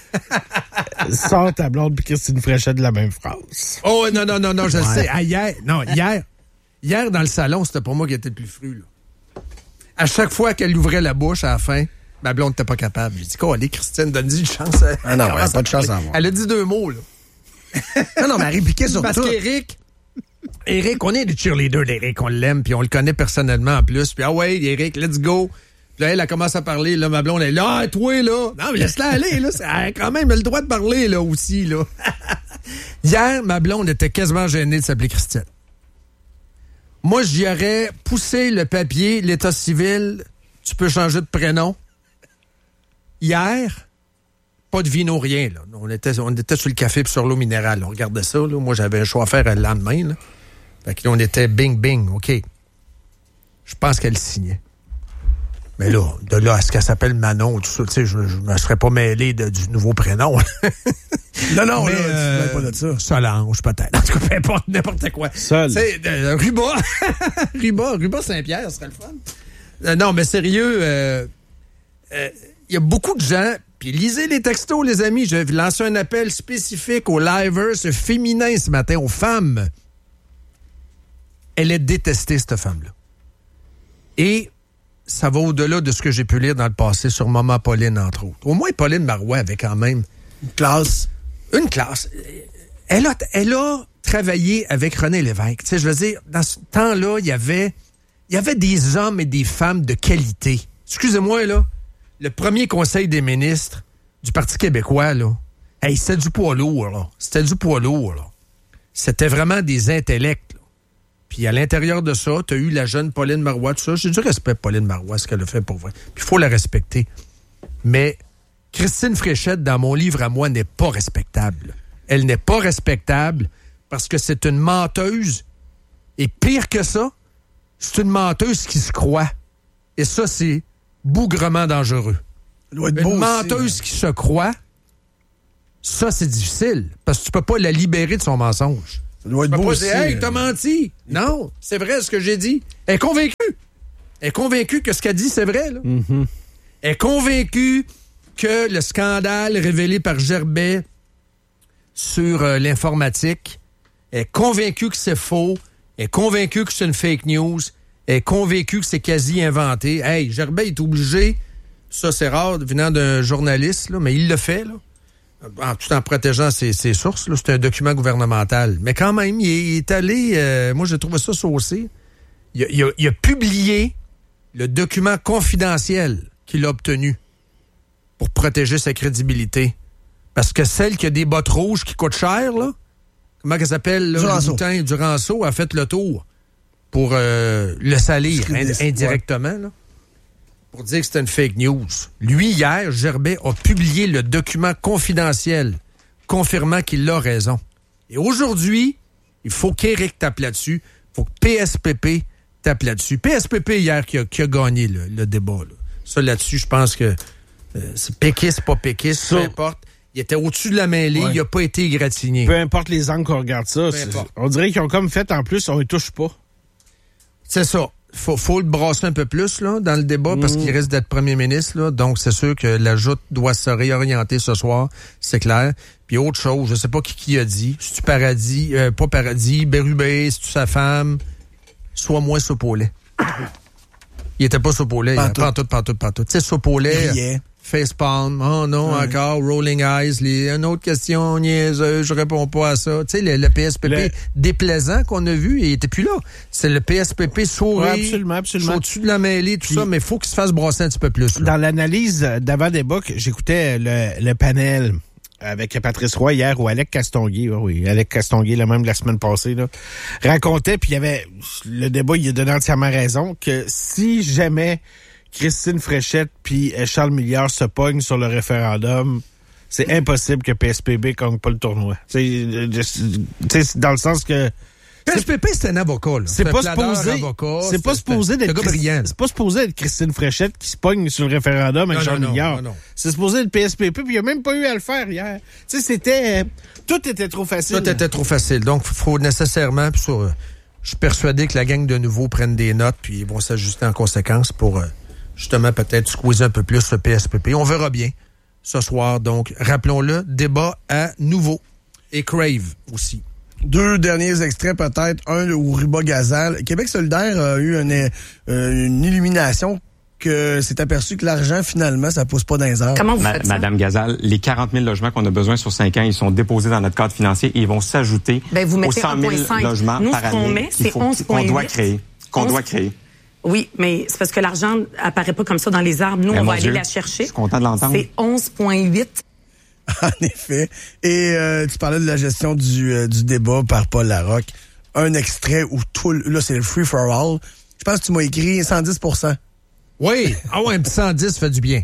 Sors ta blonde puis Christine Fréchette de la même phrase. Oh, non, non, non, non, je ouais. le sais. Ah, hier, non, hier, hier, dans le salon, c'était pour moi qui était le plus fru, là. À chaque fois qu'elle ouvrait la bouche à la fin, ma blonde n'était pas capable. J'ai dit, quoi, allez, Christine, donne-lui une chance. Ah non, ouais, pas de chance à avoir. Elle a dit deux mots, là. non, non, mais elle répliquait sur Parce tout. qu'Éric, Éric, on est des cheerleaders d'Éric, on l'aime, puis on le connaît personnellement en plus. Puis ah ouais, Éric, let's go. Puis là, elle a commencé à parler, là, ma blonde, elle est là, ah, toi, là. Non, mais laisse-la aller, là. Elle a quand même le droit de parler, là, aussi, là. Hier, ma blonde était quasiment gênée de s'appeler Christine. Moi, j'y aurais poussé le papier, l'état civil, tu peux changer de prénom. Hier, pas de vino, rien, là. On était, on était sur le café puis sur l'eau minérale. On regardait ça, là. Moi, j'avais un choix à faire le lendemain, là. Fait que là, on était bing, bing, OK. Je pense qu'elle signait. Mais là, de là à ce qu'elle s'appelle Manon, tout ça, tu sais, je, je me serais pas mêlé de, du nouveau prénom. non, non, mais, là, euh, tu ne pas de ça. Solange, peut-être. En tout cas, peu importe, n'importe quoi. Sol. Tu sais, euh, Ruba. Ruba, Ruba Saint-Pierre, ce serait le fun. Euh, non, mais sérieux, il euh, euh, y a beaucoup de gens, puis lisez les textos, les amis. Je vais lancer un appel spécifique aux livers féminins ce matin, aux femmes. Elle est détestée, cette femme-là. Et ça va au-delà de ce que j'ai pu lire dans le passé sur Maman Pauline, entre autres. Au moins, Pauline Marois avait quand même... Une classe. Une classe. Elle a, elle a travaillé avec René Lévesque. Tu sais, je veux dire, dans ce temps-là, il y avait, il y avait des hommes et des femmes de qualité. Excusez-moi, là, le premier conseil des ministres du Parti québécois, là, hey, c'était du poids lourd, là. C'était du poids lourd, là. C'était vraiment des intellects, là. Puis à l'intérieur de ça, tu as eu la jeune Pauline Marois, tout ça. J'ai du respect pour Pauline Marois, ce qu'elle a fait pour vrai. Puis il faut la respecter. Mais Christine Fréchette, dans mon livre à moi, n'est pas respectable. Elle n'est pas respectable parce que c'est une menteuse. Et pire que ça, c'est une menteuse qui se croit. Et ça, c'est bougrement dangereux. Ça doit être Une beau menteuse aussi, qui se croit, ça, c'est difficile. Parce que tu peux pas la libérer de son mensonge. Ça doit être tu peux beau pas aussi. dire, hey, t'as menti. Non, c'est vrai ce que j'ai dit. Elle est convaincue. Elle est convaincue que ce qu'elle dit, c'est vrai. Là. Mm-hmm. Elle est convaincue que le scandale révélé par Gerbet sur euh, l'informatique, elle est convaincue que c'est faux, elle est convaincue que c'est une fake news, elle est convaincue que c'est quasi inventé. Hey, Gerbet est obligé, ça c'est rare venant d'un journaliste, là, mais il le fait, là, en, tout en protégeant ses, ses sources. Là, c'est un document gouvernemental. Mais quand même, il est, il est allé, euh, moi j'ai trouvé ça saucé, il a, il a, il a publié le document confidentiel qu'il a obtenu pour protéger sa crédibilité. Parce que celle qui a des bottes rouges qui coûtent cher, là, comment qu'elle s'appelle? Là, Duranceau. Le boutin Duranceau a fait le tour pour euh, le salir ind- indirectement, là, pour dire que c'était une fake news. Lui, hier, Gerbet a publié le document confidentiel confirmant qu'il a raison. Et aujourd'hui, il faut qu'Éric tape là-dessus. Il faut que P S P P tape là-dessus. P S P P, hier, qui a, qui a gagné le, le débat. Là. Ça, là-dessus, je pense que euh, c'est péquiste, pas péquiste, So, peu importe. Il était au-dessus de la mêlée, ouais. il n'a pas été égratigné. Peu importe les angles qu'on regarde ça, on dirait qu'ils ont comme fait en plus, on ne touche pas. C'est ça. Faut, faut le brasser un peu plus là, dans le débat, mmh. parce qu'il risque d'être premier ministre. Là, donc, c'est sûr que la joute doit se réorienter ce soir, c'est clair. Puis autre chose, je sais pas qui, qui a dit. C'est-tu Paradis, euh, pas Paradis, Bérubé, c'est-tu sa femme? Sois moins soupe au lait. Il était pas soupe au lait. Pas tout, pas tout, pas tout. Tu sais, soupe au lait, facepalm, oh non, ouais. encore, rolling eyes, les, une autre question niaiseuse, je réponds pas à ça. Tu sais, le, le P S P P le... déplaisant qu'on a vu, il était plus là. C'est le P S P P souris, ouais, absolument, absolument. au-dessus de la mêlée, tout Puis, ça, mais il faut qu'il se fasse brasser un petit peu plus. Là. Dans l'analyse d'avant-débat, j'écoutais le, le panel avec Patrice Roy hier, ou Alec Castonguay, oui, Alec Castonguay, le même de la semaine passée, là, racontait, puis il y avait, le débat, il a donné entièrement raison, que si jamais Christine Fréchette puis Charles Milliard se pognent sur le référendum, c'est impossible que P S P B gagne pas le tournoi. C'est dans le sens que P S P P, c'est un avocat. Là. C'est, c'est pas supposé. C'est pas supposé d'être. Christ... C'est pas supposé être Christine Fréchette qui se pogne sur le référendum avec Charles Milliard. Non, non. C'est supposé être P S P P, puis il n'y a même pas eu à le faire hier. Tu sais, c'était. Tout était trop facile. Tout était trop facile. Donc, il faut nécessairement. Puis sur, je suis persuadé que la gang de nouveau prennent des notes, puis ils vont s'ajuster en conséquence pour. Euh, justement, peut-être squeezer un peu plus le P S P P. On verra bien ce soir. Donc, rappelons-le, débat à nouveau. Et Crave aussi. Deux derniers extraits, peut-être. Un où Ruba Gazal. Québec solidaire a eu une, euh, une illumination que c'est aperçu que l'argent, finalement, ça pousse pas dans les airs. Comment vous faites ça? Madame Gazal, les quarante mille logements qu'on a besoin sur cinq ans, ils sont déposés dans notre cadre financier et ils vont s'ajouter ben, vous aux cent mille logements Nous, par ce qu'on année met, c'est onze qu'on virgule huit. doit créer. Qu'on onze... doit créer. Oui, mais c'est parce que l'argent apparaît pas comme ça dans les arbres. Nous, ben, on va Dieu, aller la chercher. Je suis content de l'entendre. C'est onze virgule huit. En effet. Et euh, tu parlais de la gestion du, euh, du débat par Paul Larocque. Un extrait où tout... Là, c'est le free for all. Je pense que tu m'as écrit cent dix pour cent. Oui. Ah ouais, un petit cent dix fait du bien.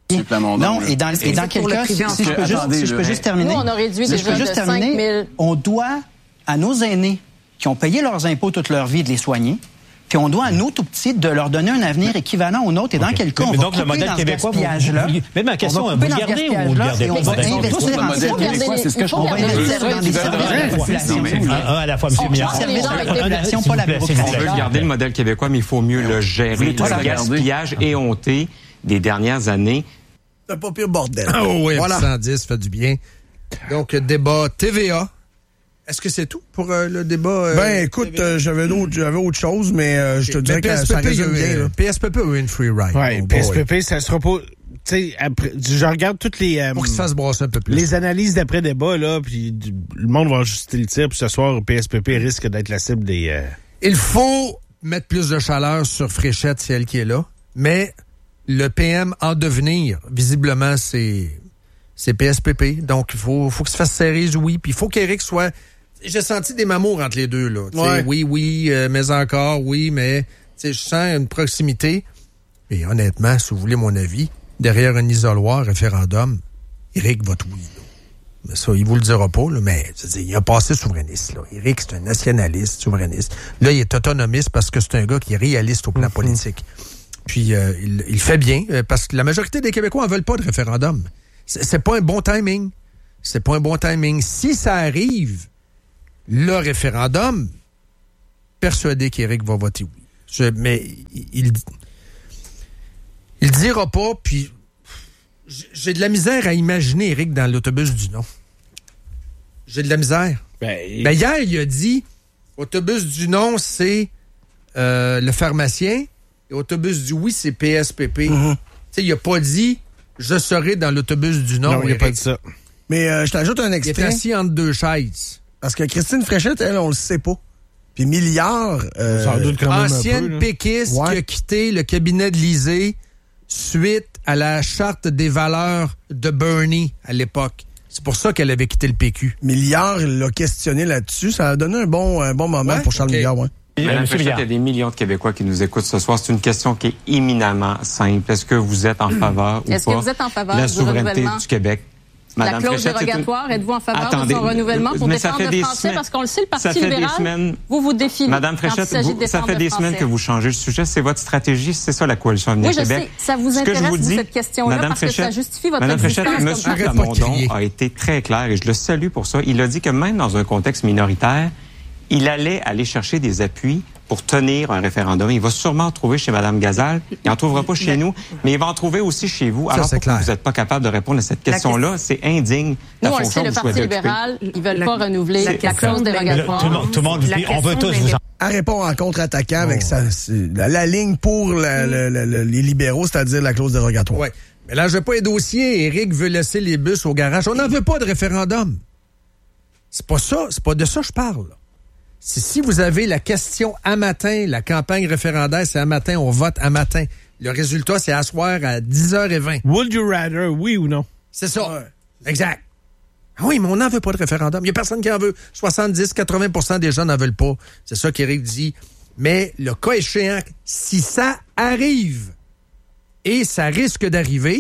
Non, et dans, et dans quel cas, si, si je peux juste, si je peux juste terminer. Nous, on a réduit déjà de cinq mille. On doit à nos aînés qui ont payé leurs impôts toute leur vie de les soigner, puis on doit à nos tout-petits de leur donner un avenir équivalent au nôtre. Et dans okay. quel cas, on mais va donc, couper le modèle dans québécois, ce gaspillage-là. Mais ma question, vous le gardez ou vous le gardez pas? On va investir le modèle québécois, c'est ce que je comprends. On va investir dans des services de la population. Un à la fois, M. Milliard. Pas la bureaucratie. On veut garder le modèle québécois, mais il faut mieux le gérer. Le gaspillage éhonté des dernières années. C'est pas pire bordel. Ah oui, voilà. cent dix fait du bien. Donc, débat T V A. Est-ce que c'est tout pour euh, le débat? Euh, ben, écoute, euh, j'avais, d'autres, j'avais autre chose, mais euh, je te dirais que ça résume bien. Là. P S P P a eu une free ride. Oui, oh P S P P, ça sera pas... Tu sais, après, je regarde toutes les... Euh, pour qu'il se fasse brasser un peu plus. Les analyses d'après-débat, là, puis le monde va ajuster le tir, puis ce soir, P S P P risque d'être la cible des... Euh... Il faut mettre plus de chaleur sur Fréchette, c'est elle qui est là, mais le P M en devenir, visiblement, c'est, c'est P S P P. Donc, il faut, faut qu'il se fasse serrer, oui, puis il faut qu'Éric soit... J'ai senti des mamours entre les deux, là. Ouais. Oui, oui, euh, mais encore, oui, mais je sens une proximité. Et honnêtement, si vous voulez mon avis, derrière un isoloir référendum, Éric vote oui. Là. Mais ça, il vous le dira pas, là, mais c'est-à-dire, il a passé souverainiste. Là. Éric, c'est un nationaliste, souverainiste. Là, il est autonomiste parce que c'est un gars qui est réaliste au plan mm-hmm. politique. Puis euh, il, il fait bien, euh, parce que la majorité des Québécois en veulent pas de référendum. C'est, c'est pas un bon timing. C'est pas un bon timing. Si ça arrive, le référendum, persuadé qu'Éric va voter oui. Je, mais il, il dira pas, puis j'ai de la misère à imaginer Éric dans l'autobus du non. J'ai de la misère. Ben, il... ben hier, il a dit, autobus du non, c'est euh, le pharmacien, et autobus du oui, c'est P S P P. Mm-hmm. Tu sais, il a pas dit, je serai dans l'autobus du non. Non, il n'a pas dit ça. Mais euh, je t'ajoute un extrait. Il est assis entre deux chaises. Parce que Christine Fréchette, elle, on le sait pas. Puis Milliard, euh, ça en doute quand même ancienne un peu, péquiste ouais. qui a quitté le cabinet de l'Élysée suite à la charte des valeurs de Bernie à l'époque. C'est pour ça qu'elle avait quitté le P Q. Milliard l'a questionné là-dessus. Ça a donné un bon, un bon moment ouais? pour Charles okay. Milliard. Ouais. Madame Fréchette, il y a des millions de Québécois qui nous écoutent ce soir. C'est une question qui est éminemment simple. Est-ce que vous êtes en faveur ou Est-ce pas que vous êtes en faveur de la du souveraineté du Québec? Madame la clause Fréchette, dérogatoire, une... êtes-vous en faveur Attendez, de son renouvellement pour défendre le français? Semaines, parce qu'on le sait, le Parti libéral, semaines, vous vous définez. Madame Fréchette, vous, ça fait des semaines que vous changez le sujet. C'est votre stratégie, c'est ça la Coalition Avenir oui, Québec. Sais, ça vous intéresse, vous, dis, cette question-là, Madame parce Fréchette, que ça justifie votre Madame existence. Fréchette, M. Plamondon a été très clair, et je le salue pour ça. Il a dit que même dans un contexte minoritaire, il allait aller chercher des appuis pour tenir un référendum. Il va sûrement en trouver chez Mme Gazal. Il n'en trouvera pas chez nous, mais il va en trouver aussi chez vous. Alors, pourquoi vous n'êtes pas capable de répondre à cette question-là? C'est indigne. Nous, on le sait, le Parti libéral, ils veulent pas renouveler la, la clause dérogatoire. Tout le monde, tout le monde dit, on veut tous vous en... Elle répond en contre-attaquant avec sa, la, la ligne pour la, la, la, la, les libéraux, c'est-à-dire la clause dérogatoire. Oui. Mais là, j'ai pas les dossiers. Éric veut laisser les bus au garage. On n'en veut pas de référendum. C'est pas ça. C'est pas de ça que je parle. C'est si vous avez la question à matin, la campagne référendaire, c'est à matin, on vote à matin. Le résultat, c'est à soir à dix heures vingt. Would you rather, oui ou non? C'est ça. Ouais. Exact. Ah oui, mais on n'en veut pas de référendum. Il n'y a personne qui en veut. soixante-dix à quatre-vingts pour cent des gens n'en veulent pas. C'est ça qu'Éric dit. Mais le cas échéant, si ça arrive, et ça risque d'arriver,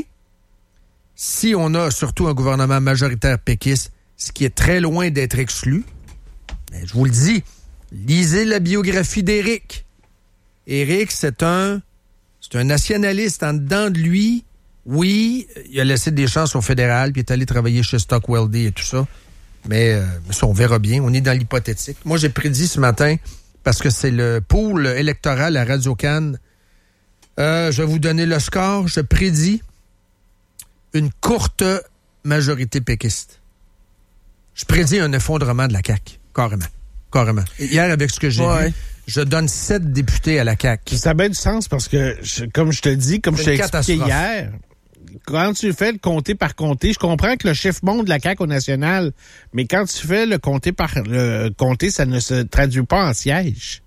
si on a surtout un gouvernement majoritaire péquiste, ce qui est très loin d'être exclu, mais je vous le dis, lisez la biographie d'Éric. Éric, c'est un, c'est un nationaliste en dedans de lui. Oui, il a laissé des chances au fédéral, puis il est allé travailler chez Stockwell Day et tout ça. Mais euh, ça, on verra bien. On est dans l'hypothétique. Moi, j'ai prédit ce matin, parce que c'est le pool électoral à Radio-Cannes. Euh, je vais vous donner le score. Je prédis une courte majorité péquiste. Je prédis un effondrement de la C A Q. Carrément. Carrément. Et hier, avec ce que j'ai ouais. vu, je donne sept députés à la C A Q. Ça a bien du sens parce que, je, comme je te dis, comme c'est je t'ai expliqué hier, quand tu fais le comté par comté, je comprends que le chiffre monte de la C A Q au national, mais quand tu fais le comté par le comté, ça ne se traduit pas en siège.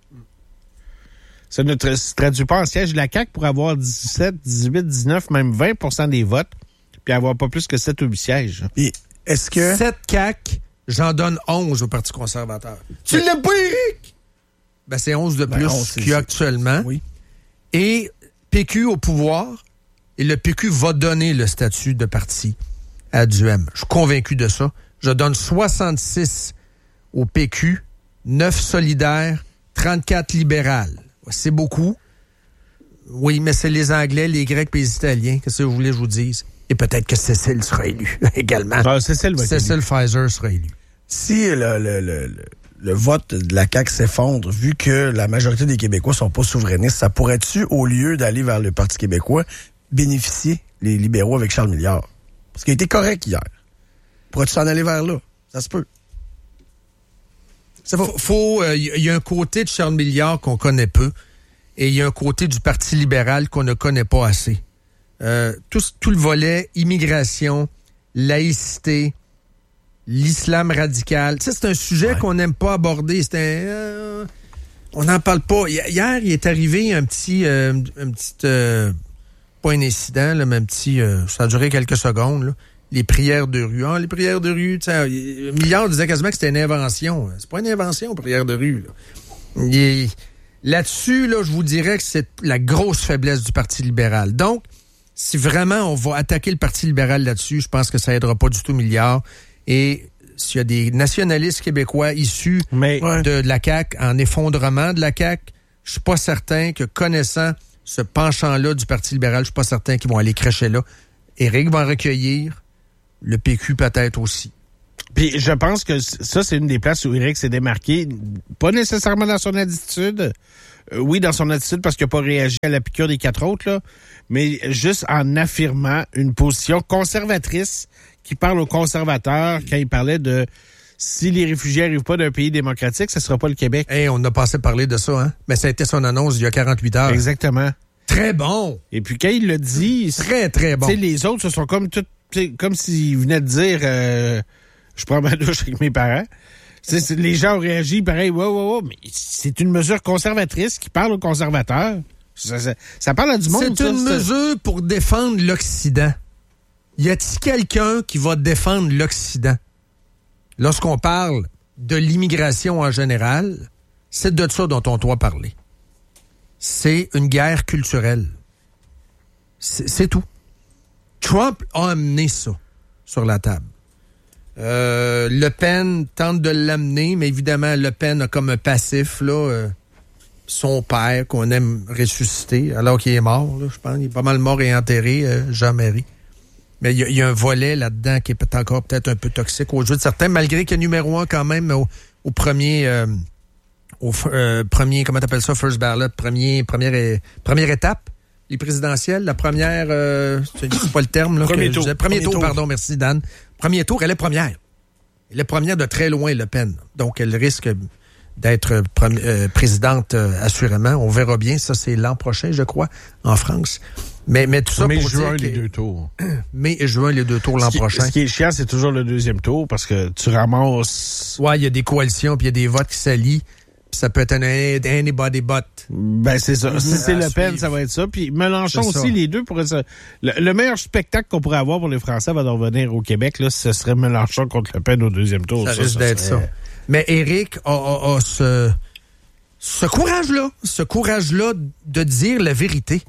Ça ne tra- se traduit pas en siège de la C A Q pour avoir dix-sept, dix-huit, dix-neuf, même vingt pour cent des votes, puis avoir pas plus que sept ou huit sièges. Et est-ce que... sept C A Q, j'en donne onze au Parti conservateur. Tu ouais. l'aimes pas, Éric? Ben, c'est onze de plus ben onze, qu'il y a actuellement. Oui. Et P Q au pouvoir, et le P Q va donner le statut de parti à Duhem. Je suis convaincu de ça. Je donne soixante-six au P Q, neuf solidaires, trente-quatre libérales. C'est beaucoup. Oui, mais c'est les Anglais, les Grecs et les Italiens. Qu'est-ce que vous voulez que je vous dise? Et peut-être que Cécile sera élu également. Ah, Cécile va Cécile élu. Pfizer sera élu. Si le, le, le, le, le vote de la C A Q s'effondre, vu que la majorité des Québécois sont pas souverainistes, ça pourrait-tu, au lieu d'aller vers le Parti québécois, bénéficier les libéraux avec Charles Milliard? Parce qu'il a été correct hier. Pourrais-tu s'en aller vers là? Ça se peut. Il faut, euh, y a un côté de Charles Milliard qu'on connaît peu, et il y a un côté du Parti libéral qu'on ne connaît pas assez. Euh, tout, tout le volet immigration, laïcité, l'islam radical. Tu sais, c'est un sujet ouais. qu'on n'aime pas aborder. C'est un, euh, on n'en parle pas. Hier, il est arrivé un petit, euh, un petit, euh, pas un incident, là, mais un petit, euh, ça a duré quelques secondes, là. Les prières de rue. Ah, les prières de rue, tu sais, Milliard disait quasiment que c'était une invention. C'est pas une invention, prières de rue, là. Et là-dessus, là, je vous dirais que c'est la grosse faiblesse du Parti libéral. Donc, si vraiment on va attaquer le Parti libéral là-dessus, je pense que ça aidera pas du tout Milliard. Et s'il y a des nationalistes québécois issus Mais, de, de la C A Q en effondrement de la C A Q, je suis pas certain que connaissant ce penchant-là du Parti libéral, je suis pas certain qu'ils vont aller crêcher là. Éric va en recueillir, le P Q peut-être aussi. Puis je pense que ça, c'est une des places où Éric s'est démarqué, pas nécessairement dans son attitude, euh, oui, dans son attitude parce qu'il n'a pas réagi à la piqûre des quatre autres, là, mais juste en affirmant une position conservatrice qui parle aux conservateurs quand il parlait de si les réfugiés n'arrivent pas d'un pays démocratique, ce ne sera pas le Québec. Hey, on a passé parler de ça, hein? Mais ça a été son annonce il y a quarante-huit heures. Exactement. Très bon! Et puis quand il l'a dit... Très, très bon. Les autres, ce sont comme tout, comme s'ils venaient de dire euh, je prends ma douche avec mes parents. C'est, c'est, les gens ont réagi pareil, ouais, ouais, ouais, mais c'est une mesure conservatrice qui parle aux conservateurs. Ça, ça, ça parle à du monde. C'est ça, une c'est... mesure pour défendre l'Occident. Y a-t-il quelqu'un qui va défendre l'Occident? Lorsqu'on parle de l'immigration en général, c'est de ça dont on doit parler. C'est une guerre culturelle. C'est, c'est tout. Trump a amené ça sur la table. Euh, Le Pen tente de l'amener, mais évidemment, Le Pen a comme un passif, là, euh, son père qu'on aime ressusciter, alors qu'il est mort, là, je pense. Il est pas mal mort et enterré, euh, Jean-Marie. Mais il y, y a un volet là-dedans qui est encore peut-être un peu toxique aux yeux de certains, malgré qu'il est numéro un quand même au, au premier... Euh, au euh, premier, comment t'appelles ça, first ballot, premier, première, é- première étape, les présidentielles, la première, euh, c'est pas le terme, là. Premier que tour. je disais. Premier, Premier tour, tour, pardon, merci Dan. Premier tour, elle est première. Elle est première de très loin, Le Pen. Donc, elle risque d'être premi- euh, présidente, euh, assurément. On verra bien, ça c'est l'an prochain, je crois, en France. Mais, mais tout ça mai, pour juin, dire les que... deux tours. Mai et juin, les deux tours l'an ce qui, prochain. Ce qui est chiant, c'est toujours le deuxième tour parce que tu ramasses... Ouais, il y a des coalitions, puis il y a des votes qui s'allient. Puis ça peut être un anybody but. Ben, c'est ça. Si c'est Le Pen, suivre. ça va être ça. Puis Mélenchon C'est aussi, ça. les deux pourraient se... Le, le meilleur spectacle qu'on pourrait avoir pour les Français avant de revenir au Québec, là, ce serait Mélenchon contre Le Pen au deuxième tour. Ça, Ça, risque ça d'être serait... ça. Mais Éric a, a, a ce, ce courage-là, ce courage-là de dire la vérité.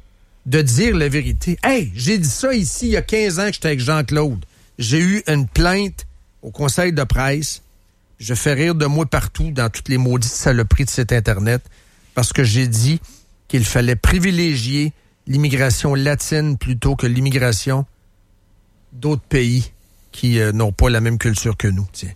De dire la vérité. Hey, j'ai dit ça ici il y a quinze ans que j'étais avec Jean-Claude. J'ai eu une plainte au conseil de presse. Je fais rire de moi partout dans toutes les maudites saloperies de cet Internet parce que j'ai dit qu'il fallait privilégier l'immigration latine plutôt que l'immigration d'autres pays qui euh, n'ont pas la même culture que nous. Tiens.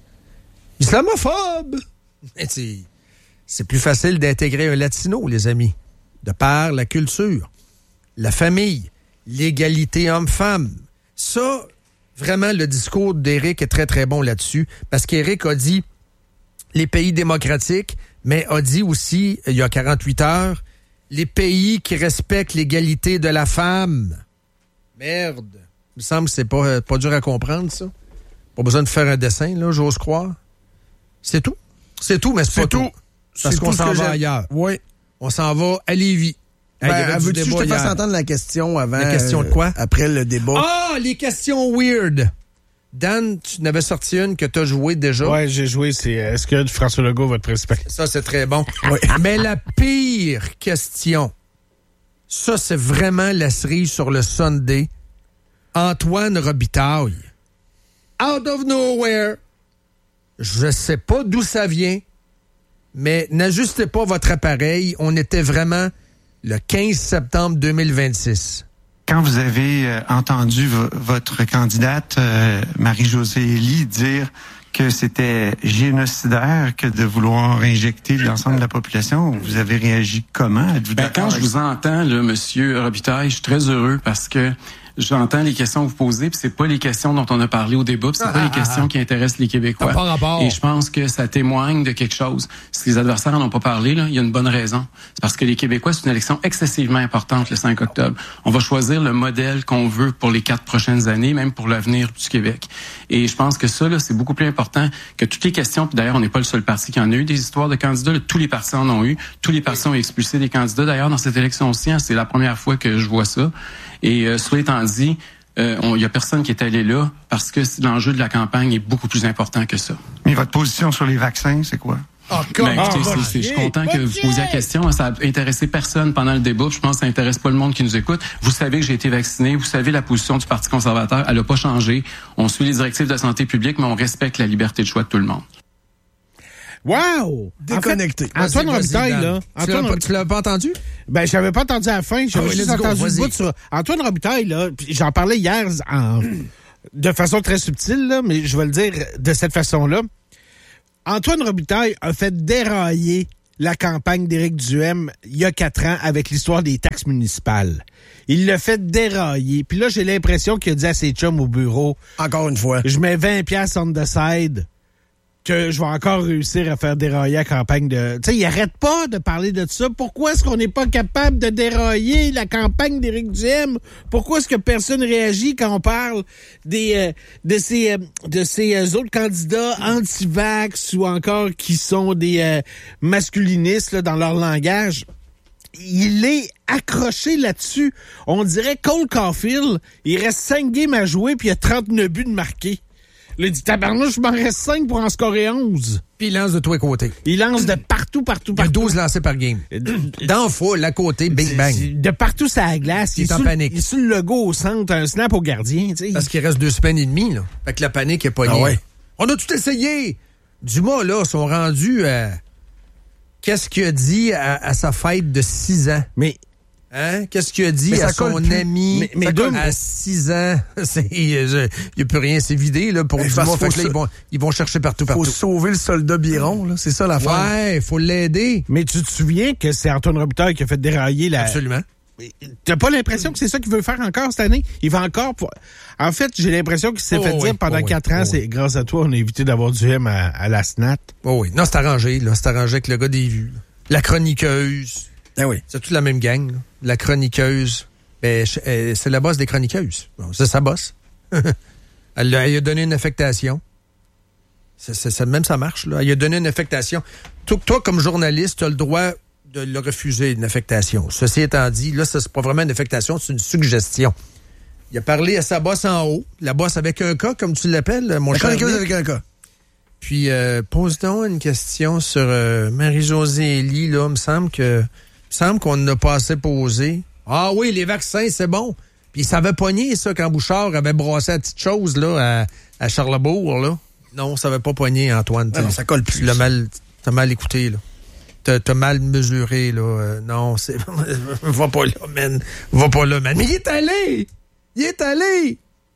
Islamophobe! Mais c'est, c'est plus facile d'intégrer un latino, les amis, de par la culture, la famille, l'égalité homme-femme. Ça, vraiment, le discours d'Éric est très, très bon là-dessus parce qu'Éric a dit les pays démocratiques, mais a dit aussi, il y a quarante-huit heures, les pays qui respectent l'égalité de la femme. Merde. Il me semble que c'est pas, pas dur à comprendre, ça. Pas besoin de faire un dessin, là, j'ose croire. C'est tout. C'est tout, mais c'est, c'est pas tout. tout. Parce c'est qu'on tout s'en va j'aime. ailleurs. Oui. On s'en va à Lévis. Ben, Hey, il y avait du veux-tu que je débat te fasse hier. entendre la question avant? La question de quoi? euh, après le débat. Ah, les questions weird. Dan, tu n'avais sorti une que tu as jouée déjà. Ouais, j'ai joué. C'est euh, est-ce que François Legault va être principal? Ça, c'est très bon. Oui. Mais la pire question, ça, c'est vraiment la cerise sur le Sunday. Antoine Robitaille. Out of nowhere. Je sais pas d'où ça vient, mais n'ajustez pas votre appareil. On était vraiment le quinze septembre deux mille vingt-six. Quand vous avez euh, entendu v- votre candidate, euh, Marie-Josée Ely, dire que c'était génocidaire que de vouloir injecter l'ensemble de la population, vous avez réagi comment? Êtes-vous Ben, d'accord quand je avec vous entends, là, Monsieur Robitaille, je suis très heureux parce que j'entends les questions que vous posez, puis c'est pas les questions dont on a parlé au débat, puis c'est Ah, pas ah, les questions ah. qui intéressent les Québécois. Ça n'a pas rapport. Et je pense que ça témoigne de quelque chose. Si les adversaires n'en ont pas parlé, là, il y a une bonne raison. C'est parce que les Québécois, c'est une élection excessivement importante le cinq octobre. On va choisir le modèle qu'on veut pour les quatre prochaines années, même pour l'avenir du Québec. Et je pense que ça, là, c'est beaucoup plus important que toutes les questions. Puis d'ailleurs, on n'est pas le seul parti qui en a eu des histoires de candidats. Là, tous les partis en ont eu. Tous les partis ont expulsé des candidats. D'ailleurs, dans cette élection-ci, hein, c'est la première fois que je vois ça. Et euh, cela étant dit, il euh, y a personne qui est allé là parce que l'enjeu de la campagne est beaucoup plus important que ça. Mais votre position sur les vaccins, c'est quoi? Oh, Ben, écoutez, c'est- c'est- je suis content que vous posiez la question. Ça a intéressé personne pendant le débat. Je pense que ça intéresse pas le monde qui nous écoute. Vous savez que j'ai été vacciné. Vous savez la position du Parti conservateur. Elle n'a pas changé. On suit les directives de santé publique, mais on respecte la liberté de choix de tout le monde. Wow! Déconnecté. En fait, Antoine Robitaille, là. Tu l'as, pas, tu l'as pas entendu? Ben, je l'avais pas entendu à la fin. J'avais oh, juste entendu le bout sur Antoine Robitaille, là. J'en parlais hier en, de façon très subtile, là, mais je vais le dire de cette façon-là. Antoine Robitaille a fait dérailler la campagne d'Éric Duhem il y a quatre ans avec l'histoire des taxes municipales. Il l'a fait dérailler. Puis là, j'ai l'impression qu'il a dit à ses chums au bureau... Encore une fois. Je mets vingt piastres on the side que je vais encore réussir à faire dérailler la campagne de... Tu sais, il arrête pas de parler de ça. Pourquoi est-ce qu'on n'est pas capable de dérailler la campagne d'Éric Duhem? Pourquoi est-ce que personne réagit quand on parle des euh, de ces euh, de ces euh, autres candidats anti-vax ou encore qui sont des euh, masculinistes là, dans leur langage? Il est accroché là-dessus. On dirait Cole Caulfield, il reste cinq games à jouer puis il y a trente-neuf buts de marqués. Là, il dit, tabarnouche, je m'en reste cinq pour en scorer onze. Puis il lance de tous les côtés. Il lance de partout, partout, partout. Il y a douze lancés par game. Dans le foule, à côté, bing bang. De partout, ça a glace. Il, il est en sous, panique. Il est sur le logo au centre, un snap au gardien. T'sais. Parce qu'il reste deux semaines et demie, là. Fait que la panique est pas ah ouais. On a tout essayé. Dumas, là, sont rendus à... Qu'est-ce qu'il a dit à, à sa fête de six ans? Mais... Hein? Qu'est-ce qu'il a dit à son ami mais, mais deux, à six ans? Il n'y a plus rien, c'est vidé là, pour du mois. Fait que là, ils, vont, ils vont chercher partout, partout. Faut sauver le soldat Biron, là. C'est ça l'affaire. Ouais, il faut l'aider. Mais tu te souviens que c'est Antoine Robitaille qui a fait dérailler la... Absolument. T'as pas l'impression que c'est ça qu'il veut faire encore cette année? Il va encore... Pour... En fait, j'ai l'impression qu'il s'est oh fait oui, dire pendant oh quatre oui, ans, oh c'est oui. grâce à toi, on a évité d'avoir du M à, à la S N A T. Oh oui. Non, c'est arrangé, là. C'est arrangé avec le gars des vues. La chroniqueuse. Ah oui. C'est toute la même gang, là. La chroniqueuse. Ben, c'est la boss des chroniqueuses. Bon, c'est sa boss. elle, elle a donné une affectation. C'est, c'est, c'est, même ça marche, là. Elle a donné une affectation. Toi, toi comme journaliste, tu as le droit de le refuser, une affectation. Ceci étant dit, là, ça, c'est pas vraiment une affectation, c'est une suggestion. Il a parlé à sa boss en haut, la boss avec un cas, comme tu l'appelles, mon cher. La chroniqueuse avec un cas. Puis, euh, pose donc une question sur euh, Marie-Josée Elie, là. Il me semble que... Il me semble qu'on n'a pas assez posé. Ah oui, les vaccins, c'est bon. Puis ça avait pogné, ça, quand Bouchard avait brassé la petite chose, là, à, à Charlebourg, là. Non, ça avait pas pogné, Antoine. Non, ça colle plus. Tu l'as mal, t'as mal écouté, là. T'as, t'as mal mesuré, là. Euh, non, c'est... Va pas là, man. Va pas là, man. Mais il est allé! Il est allé!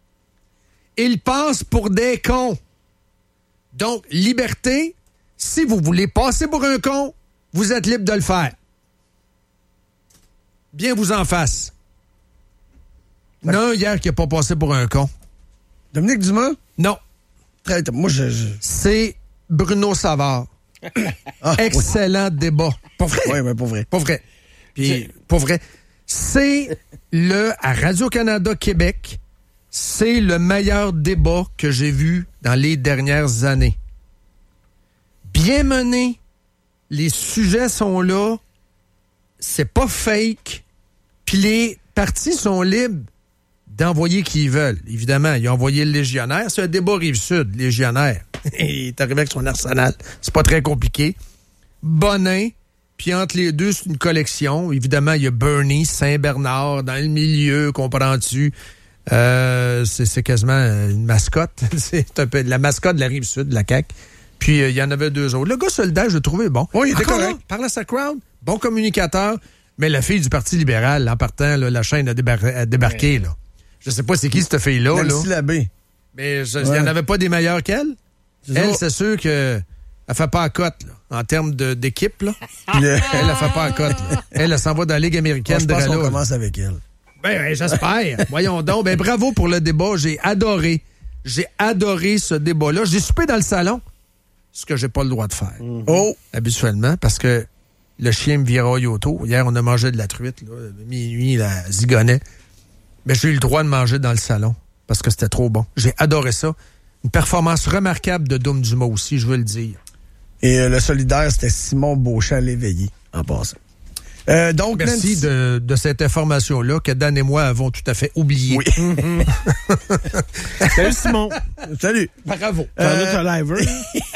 Il passe pour des cons. Donc, liberté, si vous voulez passer pour un con, vous êtes libre de le faire. Bien vous en fasse. Ouais. Non, hier qui n'a pas passé pour un con. Dominique Dumas? Non. Très, moi, je, je... C'est Bruno Savard. ah, Excellent oui. débat. Pas vrai? Oui, mais pas vrai. Pas vrai. Puis, pas vrai. C'est le, à Radio-Canada Québec, c'est le meilleur débat que j'ai vu dans les dernières années. Bien mené. Les sujets sont là. C'est pas fake. Puis les partis sont libres d'envoyer qui ils veulent. Évidemment, ils ont envoyé le légionnaire. C'est un débat Rive-Sud, légionnaire. Il est arrivé avec son arsenal. C'est pas très compliqué. Bonin, puis entre les deux, c'est une collection. Évidemment, il y a Bernie, Saint-Bernard, dans le milieu, comprends-tu? Euh, c'est, c'est quasiment une mascotte. C'est un peu la mascotte de la Rive-Sud, de la C A Q. Puis, euh, il y en avait deux autres. Le gars soldat, je le trouvais bon. Oui, il était correct. Là, parle à sa crowd, bon communicateur. Mais la fille du Parti libéral, en partant, là, la chaîne a, débar- a débarqué. Ouais. Là. Je sais pas c'est qui cette fille-là. Nancy Labbé. Mais il n'y en avait pas des meilleures qu'elle. C'est elle, ça. C'est sûr que elle fait pas à cote, là, en termes de, d'équipe. Là. elle, elle fait pas à cote. Là. Elle, elle s'en va dans la Ligue américaine. Moi, je pense qu'on commence avec elle. Ben, ben j'espère. Voyons donc. Ben, bravo pour le débat. J'ai adoré. J'ai adoré ce débat-là. J'ai soupé dans le salon, ce que j'ai pas le droit de faire. Mm-hmm. Oh! Habituellement, parce que le chien me viraille autour. Hier, on a mangé de la truite, là, minuit, la zigonnet. Mais j'ai eu le droit de manger dans le salon parce que c'était trop bon. J'ai adoré ça. Une performance remarquable de Dom Dumas aussi, je veux le dire. Et euh, le solidaire, c'était Simon Beauchamp l'éveillé, en passant. Euh, donc, Merci Nancy... de, de cette information-là que Dan et moi avons tout à fait oubliée. Oui. Salut Simon. Salut. Bravo. Euh... Tu as liver.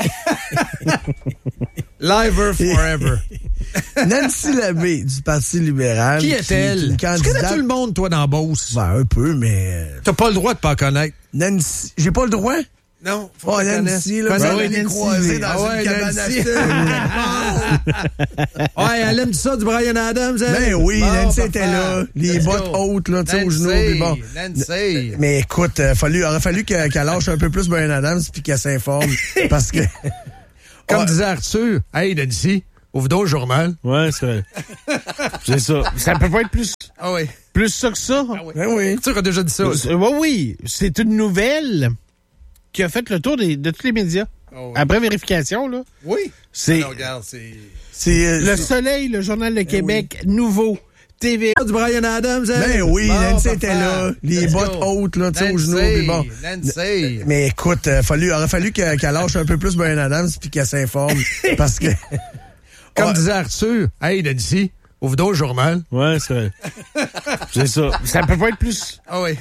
Liver forever. Nancy Labbé du Parti libéral. Qui est-elle? Qui est candidate... Tu connais tout le monde, toi, dans Beauce? Ben, un peu, mais... T'as pas le droit de pas connaître. Nancy... J'ai pas le droit? Non, faut Oh, que je Nancy, là, connaisse. vous Ah ouais, allez les Nancy. croiser dans Ah ouais, une cabane à Nancy. sucre. Ouais, elle aime ça du Bryan Adams, elle? Ben oui, Bon, Nancy parfait. était là. Les Let's bottes go. hautes, là, tu sais, aux genoux. Nancy, puis bon. Nancy. Mais écoute, euh, fallu, aurait fallu qu'elle qu'elle lâche un peu plus Bryan Adams puis qu'elle s'informe. Parce que. Comme Ouais. disait Arthur, hey, Nancy, ouvre donc le journal. Ouais, c'est vrai. C'est ça. Ça peut pas être plus, Ah oui. plus ça que ça. Ah oui. Ben oui. Arthur a déjà dit ça. Euh, oui, oui. C'est une nouvelle qui a fait le tour des- de tous les médias. Oh, oui. Après vérification, là. Oui. C'est Alors, regarde, c'est... C'est. euh, Le c'est- Soleil, le Journal de Québec, Nouveau, T V A. Du Bryan Adams, elle? Ben oui, Bon, Nancy parfait. était là. Les Let's bottes go. hautes, là, tu sais, aux Nancy, genoux. Puis bon. Nancy. Mais écoute, euh, fallu, aurait fallu qu'elle qu'elle lâche un peu plus Bryan Adams puis qu'elle s'informe. Parce que. Comme Ouais. disait Arthur, hey, Nancy, ouvre donc le journal. Ouais, c'est vrai. C'est ça. Ça peut pas être plus, Ah oui.